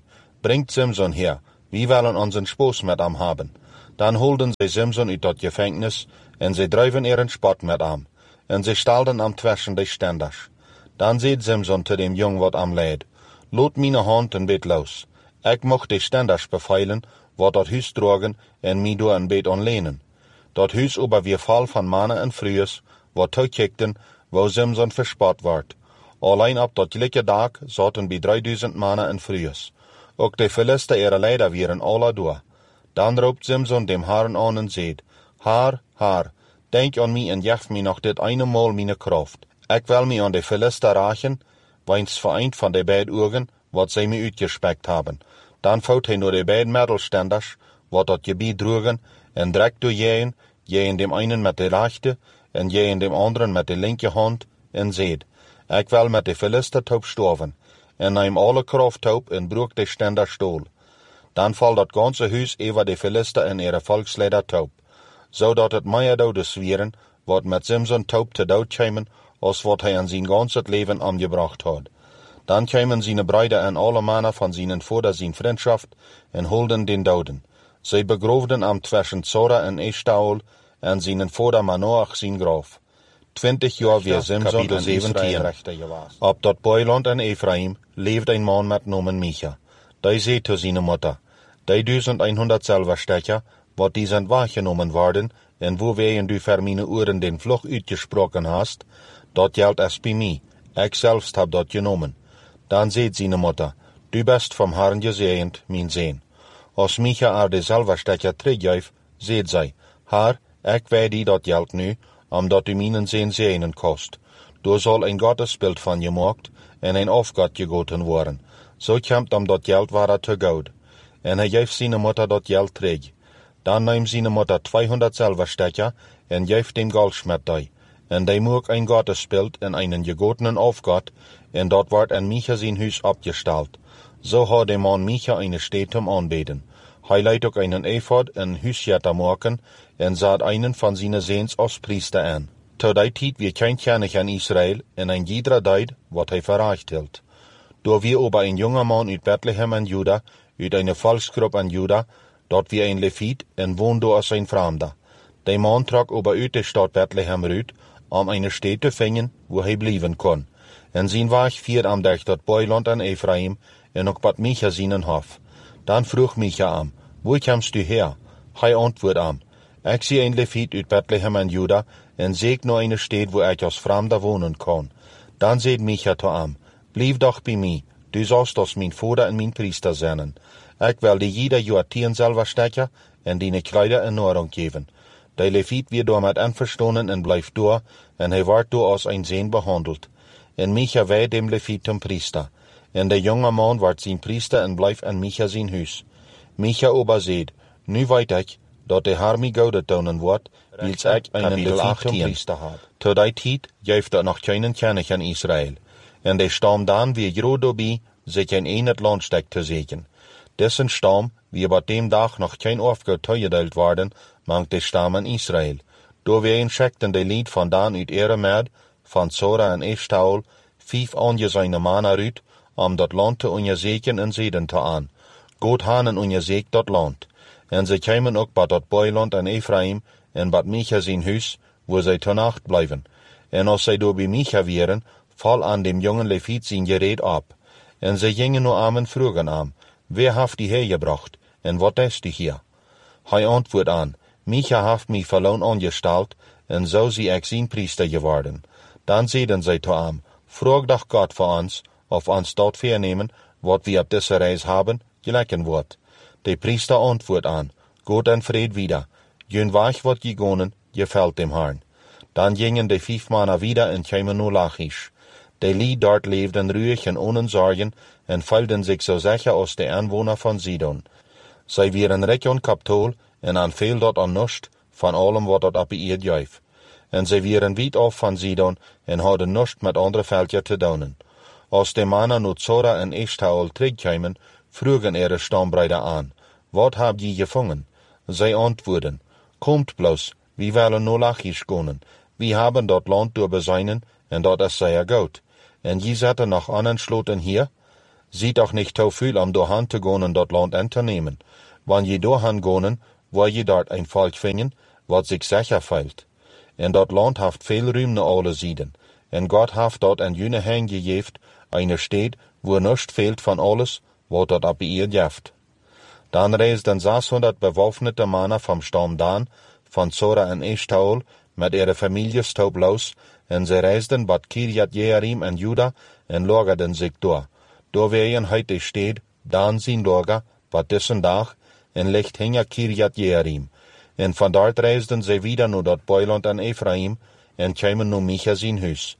bringt Simson her, wir wollen unseren Spaß mit ihm haben. Dann holden sie Simson uit dat Gefängnis, en sie drijven ihren Spott mit ihm, en sie stalden am zwischen die Ständers. Dann sieht Simson zu dem Jung, wat am leid, lot meine Hand en bet los. Ik mocht die Ständers befeilen, wat dat Huis drogen, en mi door een bet onlenen. Dat Huis ober wir Fall van Mannen en Frühes, wat toekikten, wo Simson verspot ward. Allein ab dat gelijke dag zaten bij drieduizend Mannen en Frühes. Ook de Philister ihre Leider wieren alle door. Dan roept Simson dem Herrn an en zeet, Haar, Haar, denk an mi en jef mi nog dit eine Mal meine Kraft. Ik wil mi an de Philister rachen, weins vereint van de beid Ugen, wat zij mi uitgespekt haben. Dan fout hij nur de beid Mädelständers, wat dat gebied droegen, en direkt door jeen, jeen dem einen met de rechte, en jeen dem anderen met de linke hand, en zeet, ik wil met de Philister taub storven, en neem alle kraft taub en broek de Ständer stoel. Dan valt dat ganze huis over de Philister en ihre volksleider taub, zodat het meer doden zwieren, wat met Simson taub te dood kwamen, als wat hij aan zijn ganse leven omgebracht had. Dan kwamen zijn bruiden en alle mannen van zijn vader zijn vriendschaft en holden den doden. Zij begroofden am zwischen Zora en Eshtaol en zijn vader Manoach zijn graf. Twintig jaar weer Simson en zeventien. Op dat Boiland en Ephraim leefde een man met nomen Micha. Die zei te zijn moeder, die duizend einhonderd Silberstecher, wat die zijn waargenomen worden, en wo wij in du vermine uren den vlug uitgesproken hast, dat geldt es bij mij. Ik zelfs heb dat genomen. Dan zei zijn moeder, du best vom Herrn gezegend, mijn zeen. Als Micha er de Silberstecher teruggeeft, zei zij, Herr, ik weet die dat geld nu, omdat u mijn zeen zeenen kost. Du zal een gottesbeeld van je gemaakt, en een afgod gegoten worden. Zo komt om dat geld waar te goud. En hij geeft zijn moeder dat geld terug. Dan neemt zijn moeder tweehonderd Silberstecher en geeft dem Goldschmied die. En die maakt een gottesbeeld en einen gegotenen afgod, en dat wordt in Micha zijn huis opgesteld. Zo had de man Micha eine Stätte om aanbeden. Hij leidt ook einen Ephod en huisjetter maken, en zat einen van zijn zeens als priester aan. Tot die tijd wie kein König in Israël, en ein jeder deed wat hij verreicht hield. Door wie ober een jonge man uit Bethlehem en Juda, uit eine Volksgruppe an Juda, dort wie ein Levit, en woonde als ein Fremder. Die man trok ober uit de stad Bethlehem uit, om eine Stätte te vinden, wo hij blijven kon. En zijn weg vier am Dech dat Boiland en Ephraim, en ook bad Micha zijnen hof. Dan vroeg Micha am, wo komst du her? Hij antwoord am, ik zie een Levit uit Bethlehem en Juda, en zeek no eine Stätte, wo ik als Fremder wohnen kon. Dan zei Micha to am, blijf doch bij mij, du sollst als mijn vader en mijn priester zijn. Ik wil die jeder jaar tien Silberstecher en die kleider in Ordnung geven. De Levit wird door met einverstanden en blijft door, en hij wordt door als een zeen behandeld. En Micha wij dem Levit zum Priester. En de jonge man wordt zijn priester en blijft in Micha zijn huis. Micha ober zeed, nu weet ik, dat de Herr mij goede tonen wordt, wils ik einen Levit zum Priester had. Tot die tijd geeft dat nog keinen König in Israël. En de stam dan weer groot dobie, zich in een het landstek te zeken. Dessen stam, wie bei dem dag nog geen afgoed toegedeeld worden, mangt de stam in Israël. Door we een schekten de lied van dan uit Eremed, van Zora en Eshtaol, vijf aangezijne mannen uit, om dat land te onderzeken en zeden te aan. God hanen onderzekt dat land. En ze kwamen ook bij dat Boiland en Ephraim, en bij Micha zijn huis, wo zij te nacht blijven. En als zij door bij Micha wieren, val aan dem jongen Levit zijn gereed op. En ze gingen nu aan en vroegen aan, wer heeft die hergebracht, en wat is die hier? Hij antwoordt aan, Micha heeft mij verloon angesteld, en zo zie ik zijn priester geworden. Dan zeiden zij te hem, vroeg doch God voor ons, of ons dat vernemen, wat we op deze reis hebben, gelijken wordt. De priester antwoordt aan, God en vrede wieder, jun weg wat gegonen, gefällt dem Herrn. Dan gingen de vijf mannen wieder en kwamen naar Lachish. De lied dort leefden ruhig en ohne Sorgen en feilden zich zo zeker als de aanwoner van Sidon. Zij wieren rijk en kapitol en aan veel dat aan nust van allem wat dat op ihr geef. En zij wieren wiet af van Sidon en hadden nust met andere veldje te doen. Als de mannen nu Zora en Eshtaol terugkwamen, vroegen ihre stambruiden aan, wat habt je gevangen? Zij antwoorden, komt bloos, we willen naar Lachish gaan. We hebben dat land doorbezeinen en dat is zeer goed. En je zetten nog aan en sloten hier? sieht auch nicht so viel, um dahin zu gehen und dort Land einzunehmen. Wenn je dahin gehen, wo je dort ein Volk finden, was sich sicher fehlt. En dort Land haft viel Ruhm nach alle Seiten. En Gott haft dort ein jüne Hang gegeben, eine Stadt, wo nichts fehlt von alles, was dort ab ihr jaft. Dann reisten sechshundert bewaffnete Männer vom Stamm Dan, von Zora und Eshtaol, mit ihrer Familie staub los, en sie reisten bad Kirjat Jearim en Juda, en lagerten sich da. Da wären heute steht, Dan sin Lager, bad diesen Tag, en licht hinger Kirjat Jearim. En von dort reisten sie wieder nur dort Beuland an Ephraim, en kämen nu Micha sin Hus.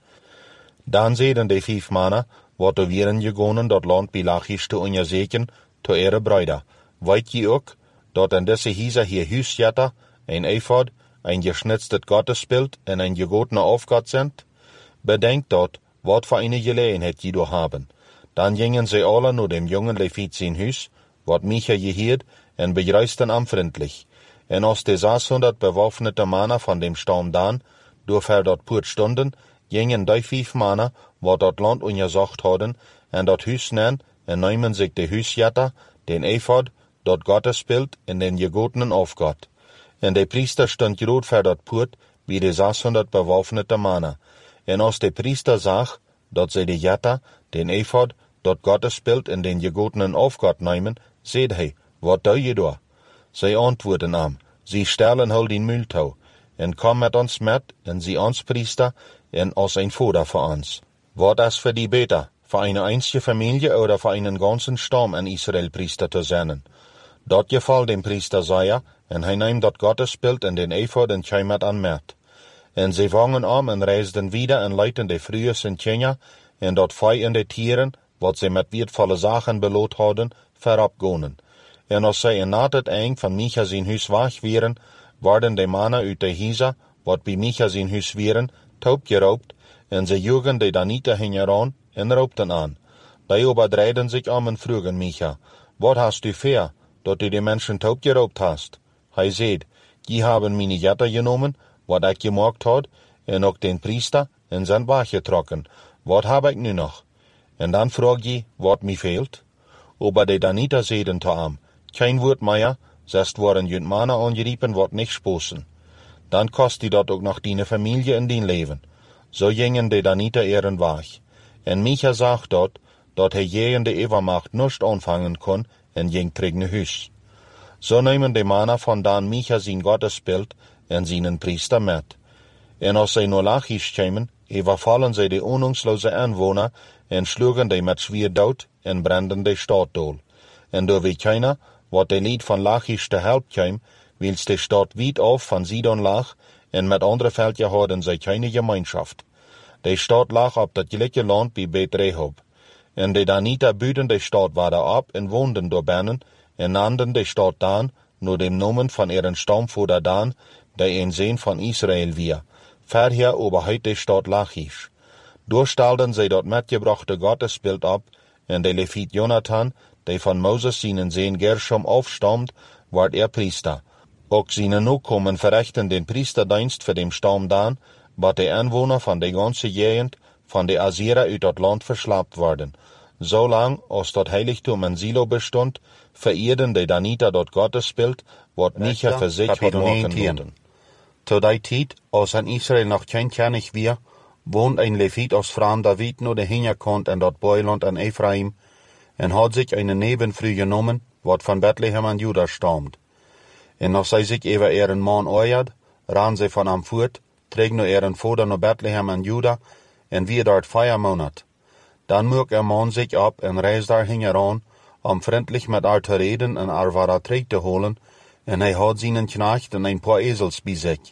Dan sehen die fünf Männer, wat er wären gegangen, dort Land Bilachisch zu untersuchen, zu ihre Brüder. Weit je auch, dort an diese Hieser hier Hüsjatter, ein Ephod, ein geschnitztes Gottesbild und ein gegotener Aufgott sind? Bedenkt dort, wat für eine Gelegenheit die do haben. Dann gingen sie alle nur dem jungen Levit sin Hus, wat Micha gehört, und begrüßten am freundlich. En aus de sechshundert bewaffnete Männer von dem Stamm Dan, durch er dort purt stunden, gingen die fünf Männer, wat dort Land untersucht hadden, en dort Hus nennen, en nehmen sich de Husjatter, den Ephod, dort Gottesbild, in den gegotenen Aufgott. En de Priester stund grot für dort purt, wie de sechshundert bewaffnete Männer. En aus de Priester sag, dort sie de Jatter, den Ephod, dort Gottesbild, in den gegotenen Aufgott nehmen, seht he, wat do je da? Sie antworten am, sie stellen hol den Mühltau, en komm mit uns mit, en sie uns Priester, en als ein Vater für uns. Wat das für die Beter, für eine einzige Familie oder für einen ganzen Stamm an Israel Priester zu sein? Dort gefällt dem Priester Saja, en hij nimmt dort Gottesbild in den Ephod en kämet an mit. En sie fangen an en reisten wieder en leiten de frühe Sintjenja, en dort feiern de Tieren, wat sie mit wertvolle Sachen belot hadden, verabgonen. En als zij in natet eng van Micha zijn huis weg wären, worden de mannen uit de Hisa, wat bij Micha zijn huis wären, taub geraubt, en ze joegen de Danita hingeran en raubten an. Die überdreiden sich am en frugen Micha, wat hast du für, dat du die Menschen taub geraubt hast? Hij seht, die haben meine Jatter genommen, wat ik gemaakt had, en ook den Priester, en zijn weggetrokken. Wat heb ik nu nog? En dan frag je, wat mij fehlt? Aber de Danita seden te am, kein Wort mehr, sest worden jünt Männer angeriepen, wat nicht sposen. Dann kost die dort auch noch deine Familie in dein Leben. So gingen de Danita ihren Weg. En Micha sagt dort, dat hij je in de Evermacht nicht anfangen kon, en ging trigne Hus. So nehmen de Männer von Dan Micha sein Gottesbild en seinen Priester mit. En als sie nur Lachisch kämen, überfallen sie de unungslose Anwohner en schlugen de mit schwer dood en branden de Stadt dool. En do wie keiner, wat de Lied van Lachisch te help kwam, wils de Stadt weit auf van Sidon lag, en met andere Veldje hadden zij keine Gemeinschaft. De Stadt lag op dat gelijke land bij Bet Rehob. En de Danita büden de Stadt weiter ab en woonden door binnen, en nannten de Stadt Dan, nur dem Namen von ihren Stammvater Dan, der ein Sohn von Israel wir. Verher aber heute de Stadt Lachisch. Durchstalten sie dort mitgebrachte Gottesbild ab, en de Levit Jonathan, der von Moses seinen Sohn Gershom aufstammt, ward er Priester. Auch seine Nachkommen verrichten den Priesterdienst für den Stamm Dan, bat die Anwohner von der ganzen Gegend von der Assyrer uit dat Land verschleppt worden. So lang, als dort Heiligtum in Silo bestund, verehrten die Daniter dort Gottesbild, wat Micha für sich hat machen würden. Zu der Zeit, als an Israel noch kein König wir, wohnt ein Levit aus Fram David nur der Hintergrund in dort Beuland an Ephraim, en hat sich eine Nebenfrau genommen, wat von Bethlehem an Juda stammt. En als zij sich über ihren Mann euert, ran sie von am fort, trägt nur ihren Vater nach Bethlehem an Juda, en wie dort vier Monat. Dann mög er Mann sich ab en reist daar hingeran, um freundlich mit haar te reden en haar ware Treek te holen, en hij had seinen Knecht en ein paar Esels bij sich.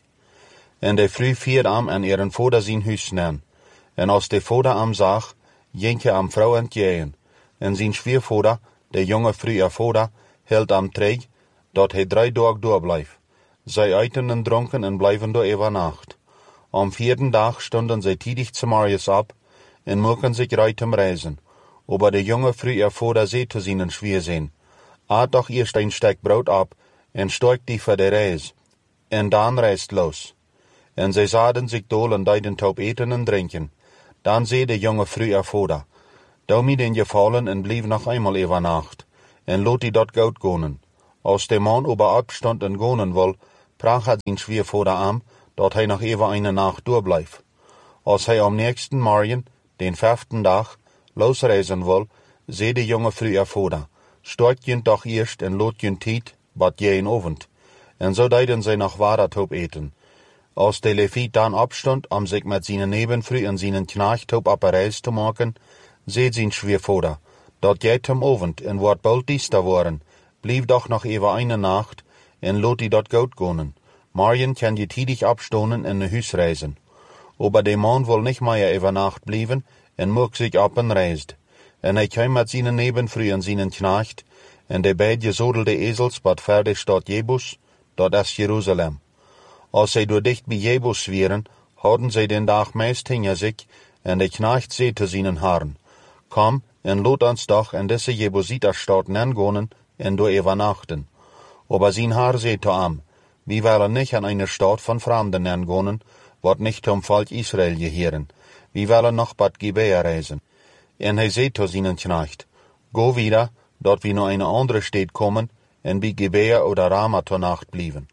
En de Früh vier am en ihren Vater sein Hus nennen. En als de Vater am zag, ging er am Frau entgegen. En zijn Schwiegervater, de jonge Früh Vater, hield am Treeg, dat hij drei Tage doorbleef. Zij eiten en dronken en blijven door über Nacht. Am vierten Tag stunden zij tidig zu Marius ab, en mochten sich reit zum Reisen. Aber de jonge Früh Vater seht zu seinen Schwiegersehen, aat doch erst ein Stück Brot ab, en steigt die für de Reis. En dann reist los. En zij zaden sich dol en deiden taub eten en drinken. Dann seh de jonge Früh Vater, Dau mi den gefallen en blieb noch einmal über Nacht, en lot die dort gout gonen. Als der Mann über Abstand en gonen woll, brach er ihn schwer vor der Arm, dort hij noch über eine Nacht durchbleif. Als hij am nächsten Morgen, den vijften Tag, losreisen woll, seh de jonge früher vor, stort jent doch erst en lot jent tiet, bat je in Ovend. En so deiden zij noch Wadertop eten. Als de Levit dan opstond, om zich met zijn nebenfrü en zijn knachtop op een reis te maken, seht zijn schwer vor, dat jet am Ovend en wordt bald diester worden, blieb doch noch über eine Nacht en lot die dort gout gonen. Morgen kann je tiedig abstonen en ne Hus reisen. Aber de man woll nicht mehr über Nacht blieben en mocht sich ab en reist. En hij kwam met zijn nebenfrü en zijn knacht, en de beid gesodelde Esels bat fertig staat Jebus, dat is Jeruzalem. Als zij door dicht bij Jebus wieren, hadden zij den dag meest hinter zich, en de knacht zei te zijn haren, kom en lot ons doch en deze Jebusiterstaat nengonen en door übernachten. Aber sein Haar zei te am, wie willen nicht an eine Stadt von Fremden nengonen, wat nicht zum Volk Israel gehören, wie willen noch bad Gibea reisen. En hij zei te zijn knacht, go wieder, dort wie nur eine andere Stadt kommen, en bij Gibea oder Rama zur Nacht blieben.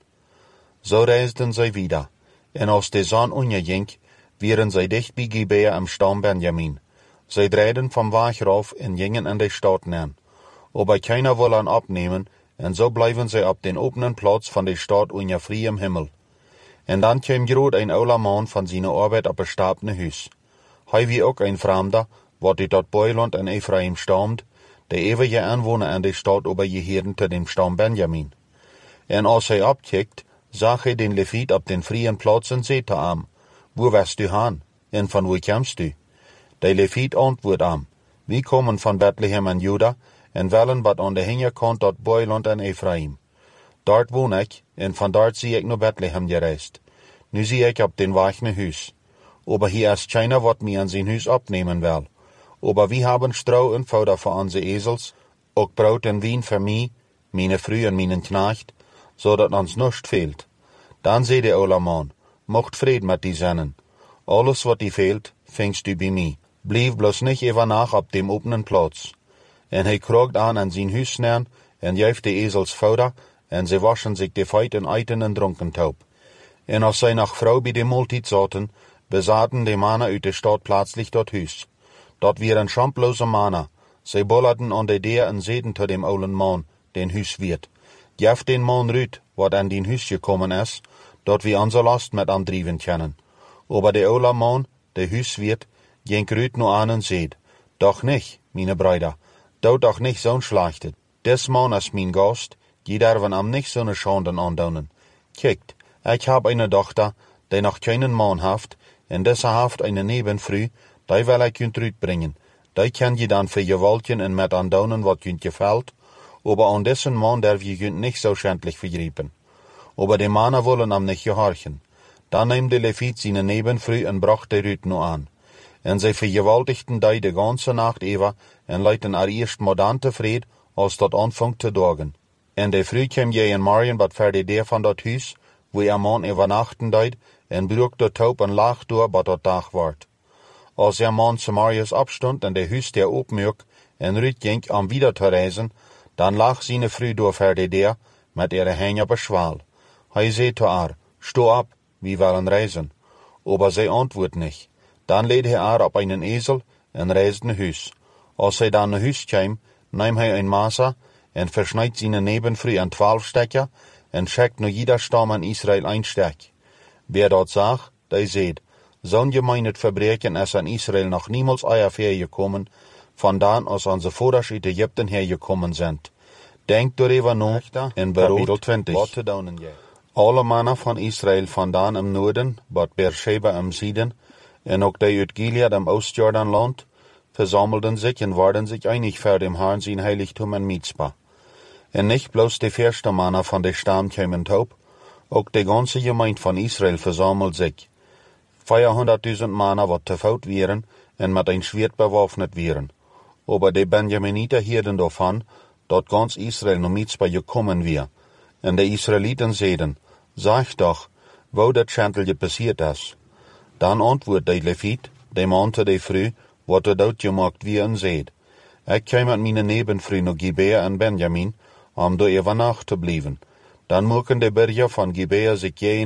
So reisten zij wieder, en als de zon unterging, wieren zij dicht bij Gibea am Stamm Benjamin. Zij drehten vom Weg rauf en gingen in de Stadt nen. Aber keiner wolle an abnehmen, en so bleiben zij op den openen Platz von de Stadt unter friem Himmel. En dan kwam groot een ouder man van zijn arbeid op een stabne huis. Hij wie ook een Fremder, wat uit dat Boiland en Ephraim stammt, de eeuwige Anwohner an de Stadt obergeheeren te dem Stamm Benjamin. En als hij opkijkt, zag hij den Levit op den vrien Platz en zei te am, wo west du han, en van wo komst du? De Levit antwoord am, wir kommen van Bethlehem en Juda, en willen wat aan de hinterkant dat Boiland en Ephraim. Dort woon ik, en van dort zie ik naar Bethlehem gereisd. Nu zie ik op den Weg naar huis. Aber hier ist keiner, wat mir an sein Huis abnehmen will. Aber wir haben Stroh und Futter für unsere Esels, auch Brot und Wein für mich, meine Früh und meinen Knecht, so dat uns nichts fehlt. Dann seh der oude Mann, mocht Fried mit die Sennen. Alles, wat die fehlt, fängst du bei mir. Blieb bloß nicht über nach ab dem openen Platz. En hij krogt an an sein Huis nern, en jäft de Esels Futter, en sie waschen sich de Feit en eiten en dronken taub. En als zij nach Frau bij de Multit zaten, besaten de Männer uit de Stadt plötzlich dort Huis. Dort wieren schamplose Männer, sie bollerten an de Deur en seden te dem oulen Mann, den Huis wird. Jeft den Mann rüt, wat an den Huis gekommen is, dort wie unser Last mit andrieven können. Aber de oude Mann, de Huis wird, ging rüt nur an en seed, doch nicht, meine Brüder, dout doch nicht so'n schlechtet. Des Mann is mein Gast, die derven am nicht so'ne Schanden andonen. Kijkt, ich hab eine Tochter, die noch keinen Mann haft, en deze haft eine Nebenfrü, die will ich kunt rütbringen. Die kann je dann für gewaltjen en met andonen wat kunt gefällt, aber an dessen Mann darf je kunt nicht so schändlich vergrieben. Aber die Männer wollen am nicht gehorchen. Dann nahm de Levit seine Nebenfrü en bracht de Rüt nur an. En sie vergewaltigten die de ganze Nacht über en leiten er erst modante Fried, als dat anfangt te dagen. En de Früh kam je en Marien bat verdi der van dat Huis, wo ihr Mann übernachten deed, en brug de Taub en lag door bat dat Tag ward. Als ihr Mann zu Marius abstond en de Huis der opmürk, en Rüt ging am wieder te reisen, dan lag seine Früh door verdi der, met ihre Hänge op een schwaal. Hij zei te haar, sto ab, wir wollen reisen. Aber sie antwoord nicht. Dan leed hij haar op einen Esel en reisde naar huis. Als hij dan naar huis kwam, nahm hij een Maser en versnijdt zijn Nebenfrü an twaalf Stecker en schickt naar jeder Stamm in Israel ein Steck. Wer dat zag, die seht, zo'n gemeinet Verbrechen is an Israel noch niemals eier gekommen, vandaan als onze voorders uit Egypten hergekommen sind. Denkt darüber nach in Kapitel twintig. Alle Männer von Israel vandaan im Norden, bad Beersheba im Süden, en ook die uit Gilead im Ostjordanland, versammelten sich und waren sich einig für dem Herrn sein Heiligtum in Mizpah. En nicht bloß die erste Männer von der Stamm kämen taub, auch die ganze Gemeinde von Israel versammelt sich. vierhunderttausend Männer, wat te fout wären, en mit ein Schwert bewaffnet wären. Aber die Benjaminiter hierden davon, dat ganz Israel nach Mizpah gekommen wär. En de Israeliten zeiden, sag doch, wo dat Schandelje passiert is. Dan antwoord de Levit, de man te de Früh, wat er dood gemaakt wie en zeed. Ik kwam met mijn nebenvrienden Gibea en Benjamin, om door over nacht te blijven. Dan mogen de Berge van Gibea zich